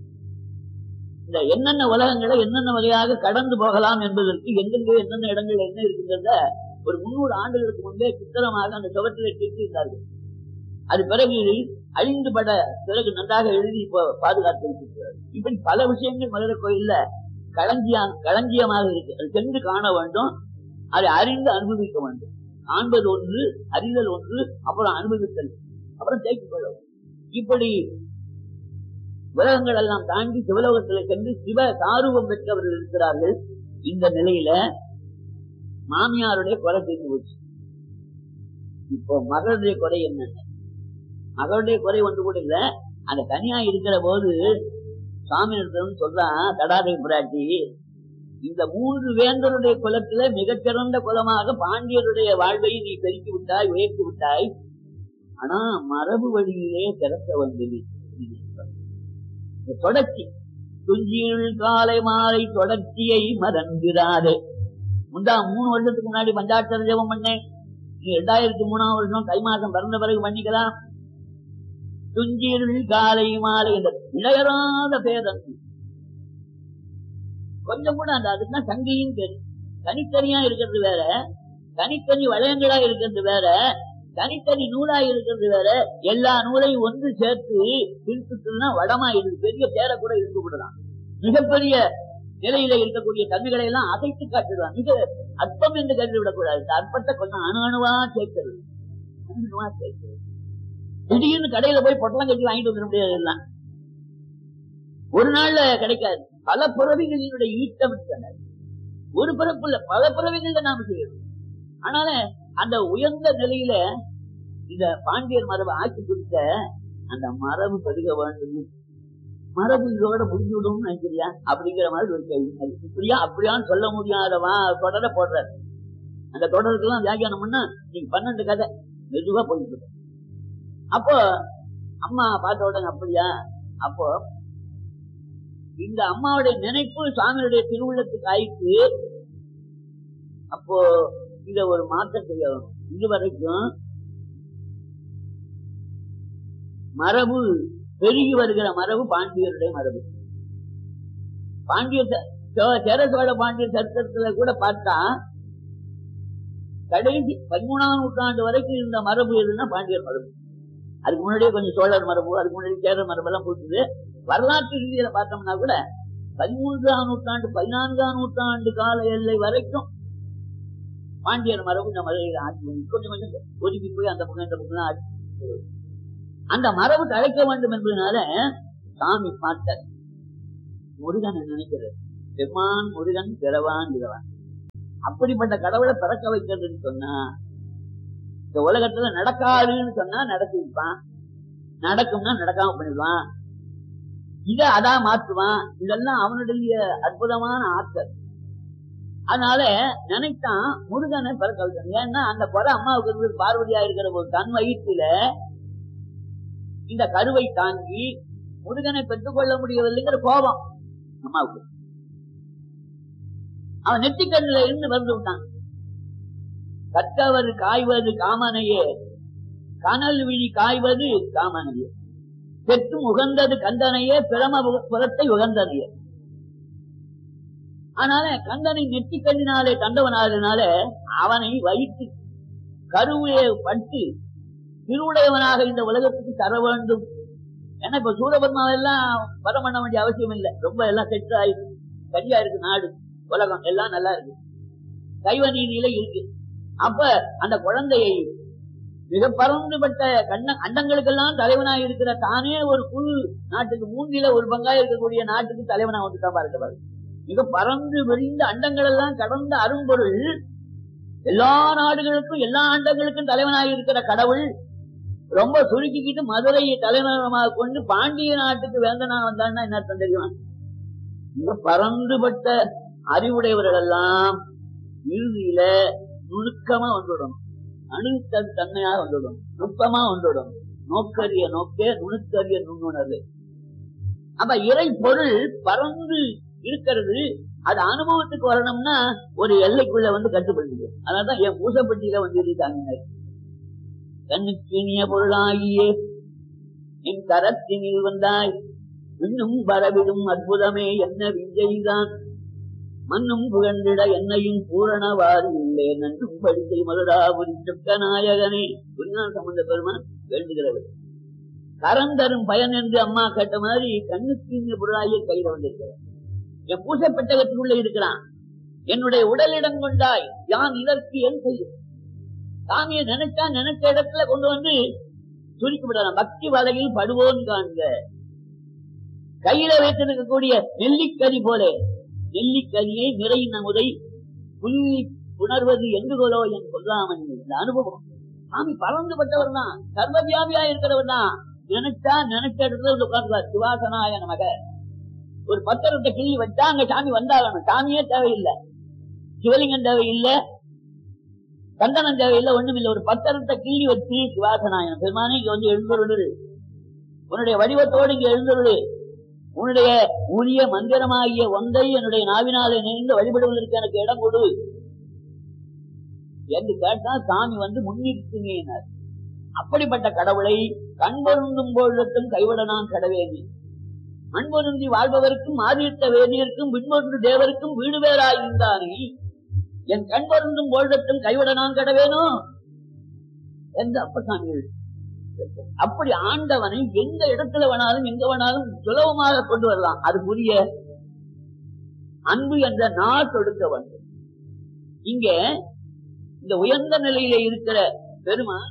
இந்த என்னென்ன உலகங்களை என்னென்ன வகையாக கடந்து போகலாம் என்பதற்கு எங்கெங்கே என்னென்ன இடங்கள் என்ன இருக்குங்கிறத ஒரு 300 ஆண்டுகளுக்கு முன்பே சித்திரமாக அந்த சுவற்றிலே கேட்டிருந்தார்கள். அது பிறகு அழிந்து பட பிறகு நன்றாக எழுதி இப்போ பாதுகாத்து இருக்கிறார். இப்படி பல விஷயங்கள் மதுரை கோயில்ல களஞ்சியமாக இருக்கு. அது சென்று காண வேண்டும், அதை அறிந்து அனுபவிக்க வேண்டும். காண்பது ஒன்று, அறிதல் ஒன்று, அப்புறம் அனுபவித்தல், அப்புறம் தேக்கிக் கொள்ள வேண்டும். இப்படி உலகங்கள் எல்லாம் தாண்டி சிவலோகத்தில் சென்று சிவ சாரூபம் பெற்றவர்கள் இருக்கிறார்கள். இந்த நிலையில மாமியாருடைய குறை தெரிந்து போச்சு. இப்போ மகளுடைய குறை என்ன? மகளுடைய குறை ஒன்று கூட இல்ல. அந்த தனியா இருக்கிற போது சுவாமி சொல்றான், தடாதை புராட்டி இந்த 3 வேந்தருடைய குலத்தில மிகச்சிறந்த குலமாக பாண்டியருடைய வாழ்வை நீ பெருக்கி விட்டாய், உயர்த்தி விட்டாய். ஆனா மரபு வழியிலே திறக்க வந்தது தொடர்ச்சி. துஞ்சியுள் காலை மாலை தொடர்ச்சியை மறந்துடாதே. 3 வருஷத்துக்கு முன்னாடி பஞ்சாட்சர ஜெபம் பண்ணேன். நீ 2003ஆம் வருஷம் தை மாசம் பிறந்த பிறகு பண்ணிக்கலாம். துஞ்சியுள் காலை மாலை என்ற இளையராத பேதம் கொஞ்சம் கூட அந்த அதுதான் சங்கியும் பேரு. தனித்தனியா இருக்கிறது வேற, தனித்தனி வளையங்களா இருக்கிறது வேற, தனித்தனி நூலா இருக்கிறது வேற. எல்லா நூலையும் ஒன்று சேர்த்து பிரித்துனா வடமாயிடுது. பெரிய தேரை கூட இருந்து விடலாம். மிகப்பெரிய நிலையில இருக்கக்கூடிய தன்மைகளை எல்லாம் அசைத்து காட்டுதான். மிக அற்பம் என்று கருதிவிடக்கூடாது. அற்பத்தை கொஞ்சம் அணுவா சேர்க்கிறது. திடீர்னு கடையில போய் பொட்டலம் கட்டி வாங்கிட்டு வந்துட முடியாது. எல்லாம் ஒரு நாள்ல கிடைக்காது. பல பிறவிகளினுடைய ஈட்டம் ஒரு பிறப்புல பல பிறவிகள் நாம செய்யணும். ஆனால அந்த உயர்ந்த நிலையில இந்த பாண்டியர் மரபு ஆட்சி குறித்த அந்த மரபு பெருக வேண்டும். மரபு இதோட முடிஞ்சுவிடும் நினைக்கிறியா அப்படிங்கிற மாதிரி ஒரு கேள்வி. இப்படியா அப்படியான்னு சொல்ல முடியாதவா தொடர போடுறாரு. அந்த தொடருக்கெல்லாம் வியாக்கியானம் பண்ணா நீங்க 12 கதை மெதுவா போயிட்டு. அப்போ அம்மா பார்த்த உடனே அப்படியா? அப்போ இந்த அம்மாவுடைய நினைப்பு சுவாமியுடைய திருவுள்ளத்துக்கு ஆயிட்டு. அப்போ இத ஒரு மாற்றம் செய்யணும். இதுவரைக்கும் மரபு பெருகி வருகிற மரபு பாண்டியருடைய மரபு. பாண்டிய சேர சோழ பாண்டியர் சரித்திரத்துல கூட பார்த்தா கடைசி 13ஆம் நூற்றாண்டு வரைக்கும் இந்த மரபு எதுன்னா பாண்டியர் மரபு. அதுக்கு முன்னாடியே கொஞ்சம் சோழர் மரபு, அதுக்கு முன்னாடி சேர மரபு எல்லாம் போட்டுது. வரலாற்று ரீதியில பார்த்தோம்னா கூட 13ஆம் நூற்றாண்டு 14ஆம் நூற்றாண்டு கால எல்லை வரைக்கும் பாண்டியர் மரபு இந்த மதுரையில ஆட்சி கொஞ்சம் கொஞ்சம் ஒதுக்கி போய் அந்த பக்கம் இந்த பக்கம் ஆட்சி. அந்த மரபு தழைக்க வேண்டும் என்பதனால சாமி பார்த்த முருகன் நினைக்கிறது. பெருமான் முருகன் பிறவான் இரவான். அப்படிப்பட்ட கடவுளை பிறக்க வைக்கிறதுன்னு சொன்னா இந்த உலகத்துல நடக்காதுன்னு சொன்னா நடத்தி வைப்பான், நடக்கும்னா நடக்காம பண்ணிடுவான், இத அதான் மாற்றுவான். இதெல்லாம் அவனுடைய அற்புதமான ஆற்றல். அதனால நினைத்தான் முருகனை பிறக்க வைக்கணும். ஏன்னா அந்த குறை அம்மாவுக்கு இருந்து பார்வதியா இருக்கிற போது தன் வயிற்றுல இந்த கருவை தாங்கி முருகனை பெற்றுக்கொள்ள முடியவில்லைங்கிற கோபம் அம்மாவுக்கு. அவன் நெத்திக்கண்ணுல இருந்து வந்து விட்டான். கற்றவர் காய்வது காமனையே, கனல் விழி காய்வது காமனையே, பெற்றும் உகந்தது கந்தனையே, பிரமபுரத்தை உகந்தனையே. அதனால கந்தனை நெற்றிக்கண்ணினாலே கண்டவனாதனால அவனை வயிற்று கருவையை பட்டு திருவுடையவனாக இந்த உலகத்துக்கு தர வேண்டும். ஏன்னா இப்ப சூரபத்மாவெல்லாம் வரம் பண்ண வேண்டிய அவசியம் இல்லை. ரொம்ப எல்லாம் செட்டு ஆயிருக்கு, சரியா இருக்கு, நாடு உலகம் எல்லாம் நல்லா இருக்கு, சைவ நீதியில இருக்கு. அப்ப அந்த குழந்தையை மிக பறந்துபட்ட அண்டங்களுக்கெல்லாம் தலைவனாக இருக்கிற தானே ஒரு குழு நாட்டுக்கு 3 ஒரு பங்கா இருக்கக்கூடிய நாட்டுக்கு தலைவனா வந்துட்டா பாருங்க. மிக பறந்து விரிந்த அண்டங்கள் எல்லாம் கடந்த அரும்பொருள் எல்லா நாடுகளுக்கும் எல்லா அண்டங்களுக்கும் தலைவனாக இருக்கிற கடவுள் ரொம்ப சுருக்கிக்கிட்டு மதுரையை தலைநகரமாக கொண்டு பாண்டிய நாட்டுக்கு வேந்தனா வந்தான்னா என்ன அர்த்தம் தெரியுமா? மிக பறந்துபட்ட அறிவுடையவர்கள் எல்லாம் இறுதியில நுணுக்கமா வந்துவிடும், அணுத்தன் தன்மையாக வந்துவிடும், நுட்பமா வந்துவிடும். நோக்கரிய நோக்கே நுணுக்கரிய நுண்ணுணர்வு. அப்ப இறை பொருள் பறந்து இருக்கிறது. அது அனுபவத்துக்கு வரணும்னா ஒரு எல்லைக்குள்ள வந்து கட்டுப்படுது. அதனாலதான் என் பூசப்பட்டியில வந்து இருக்காங்க, கண்ணுக்கு இனிய பொருளாகியே என் கரத்தினில் வந்தாய், இன்னும் வரவிடும் அற்புதமே என்ன விஜய்தான், மண்ணும் புகழ்ந்திட என்னையும் பூரணவாறு இல்லை நன்றும் படித்தை மதுராபுரி சொக்க நாயகனே. குருநாத சம்பந்த பெருமான் வேண்டுகிறவர் கரம் தரும் பயன் என்று அம்மா கேட்ட மாதிரி கண்ணுக்கு இனிய பொருளாகிய கையில வந்திருக்கிறார். என் பூசை பெட்டகத்துக்குள்ள இருக்கிறான். என்னுடைய உடலிடம் கொண்டாய், யான் இதற்கு என் செய்யும். சாமியை நினைச்சா நினைச்ச இடத்துல கொண்டு வந்து சுருக்கி விடலாம். பக்தி வலையில் படுவோன்னு காண்க. கையில வைத்திருக்கக்கூடிய நெல்லிக்கறி போல நெல்லிக்கரியை நிறையின் அமுதை புள்ளி உணர்வது எங்குகோலோ என் கொல்லாமல். இந்த அனுபவம் சாமி பறந்துபட்டவர் தான், சர்வவியாபியா இருக்கிறவர் தான். நினைச்சா நினைச்ச இடத்துல உட்கார்ந்துவார். சிவாசனாய நமக ஒரு பத்திரத்தை கிள்ளி வச்சா அங்க சாமி வந்தாகணும். சாமியே தேவையில்லை, சிவலிங்கம் தேவையில்லை, சந்தனம் தேவையில்லை, ஒண்ணுமில்லை. ஒரு பத்திரத்தை கிள்ளி வச்சு சிவாசனாயன் பெருமானே இங்க வந்து எழுந்துருளு, உன்னுடைய வடிவத்தோடு இங்க எழுந்துருளு, உன்னுடைய உரிய மந்திரமாகிய ஒன்றை என்னுடைய நாவினாலே நினைந்து வழிபடுவதற்கு எனக்கு இடம் கொடு என்று கேட்டா சாமி வந்து முன்னிறுத்தினார். அப்படிப்பட்ட கடவுளை கண்பொருந்தும் பொழுதும் கைவிட நான் கடவேனே. அன்பொருந்தி வாழ்பவருக்கும் ஆதித்த வேதியருக்கும் விண்பொன்று தேவருக்கும் வீடு வேறாயிருந்தானே, என் கண்பொருந்தும் பொழுதும் கைவிட நான் கடவேனோ என்று அப்பசாமிகள். அப்படி ஆண்டவனை எந்த இடத்துல வேணாலும் எங்க வேணாலும் சுலபமாக கொண்டு வரலாம். அதுக்குரிய அன்பு என்ற நாள் கொடுக்க வேண்டும். இங்க இந்த உயர்ந்த நிலையில இருக்கிற பெருமான்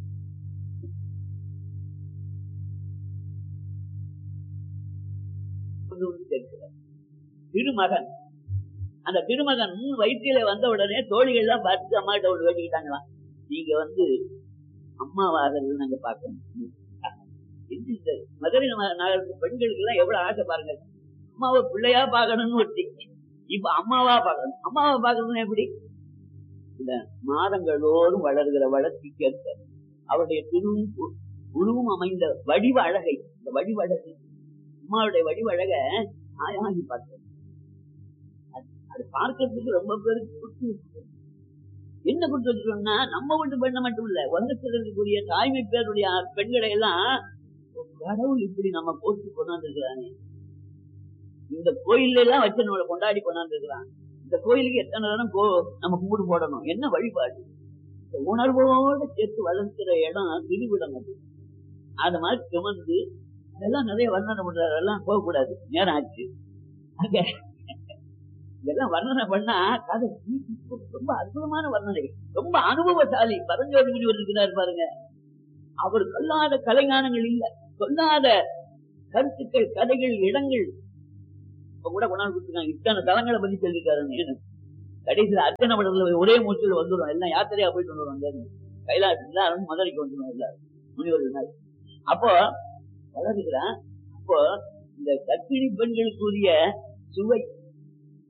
திருமகன், அந்த திருமகன் வயிற்றில வந்த உடனே தோழிகள் எல்லாம் பார்த்து அம்மாட்ட ஒன்று வேண்டிக்கிட்டாங்களாம், நீங்க வந்து அம்மாவாகிறது நாங்க பார்க்கணும். மதுரை நகரத்து பெண்களுக்கு எல்லாம் எவ்வளவு ஆசை பாருங்க, அம்மாவை பிள்ளையா பார்க்கணும்னு ஒட்டி, இப்ப அம்மாவா பார்க்கணும். அம்மாவை பார்க்கணும்னு எப்படி? இந்த மாதங்களோடும் வளர்கிற வளர்ச்சிக்கு ஏற்ப அவருடைய குழுவும் அமைந்த வடிவ அழகை, இந்த வடிவ அழகை, அம்மாவுடைய வடிவ அழக ஆயாகி பார்க்க, அது பார்க்கறதுக்கு ரொம்ப பேருக்கு என்ன கொடுத்து வச்சுக்கோன்னா, நம்ம வீட்டு பெண்ணை மட்டும் இல்ல, உலகத்தில் இருக்கக்கூடிய தாய்மை பேருடைய பெண்களை எல்லாம் கடவுள் இப்படி நம்ம போட்டு கொண்டாந்துருக்கிறானே, இந்த கோயில்ல எல்லாம் வச்சு நம்மளை கொண்டாடி கொண்டாந்துருக்கிறான். இந்த கோயிலுக்கு எத்தனை நேரம் நம்ம கும்பிடு போடணும், என்ன வழிபாடு, உணர்வோடு சேர்த்து வளர்க்கிற இடம் திருவிடம். அது அது மாதிரி சுமந்து அதெல்லாம் நிறைய வர்ணனை பண்றாரு, அதெல்லாம் போகக்கூடாது, நேரம் ஆச்சு. அங்க இதெல்லாம் வர்ணனை பண்ணா கதை ரொம்ப அற்புதமான வர்ணனை, ரொம்ப அனுபவசாலி. பரஞ்சோதி இருக்கிறார் பாருங்க, அவர் சொல்லாத கலைஞானங்கள் இல்ல, சொல்லாத கருத்துக்கள், கதைகள், இடங்கள் இப்ப கூட கொண்டாந்து கொடுத்துருக்காங்க. இத்தனை தலங்களை பத்தி சொல்லிருக்காரு. கடைசியில் அர்ச்சனை படத்துல ஒரே மூச்சில் வந்துடும், எல்லாம் யாத்திரையா போயிட்டு வந்துடுவாங்க. கைலாசம் மதுரைக்கு வந்துடும் எல்லாரும் முனிவர்கள். அப்போ வளர்கிறான். அப்போ இந்த கர்ப்பிணி பெண்களுக்குரிய சுவை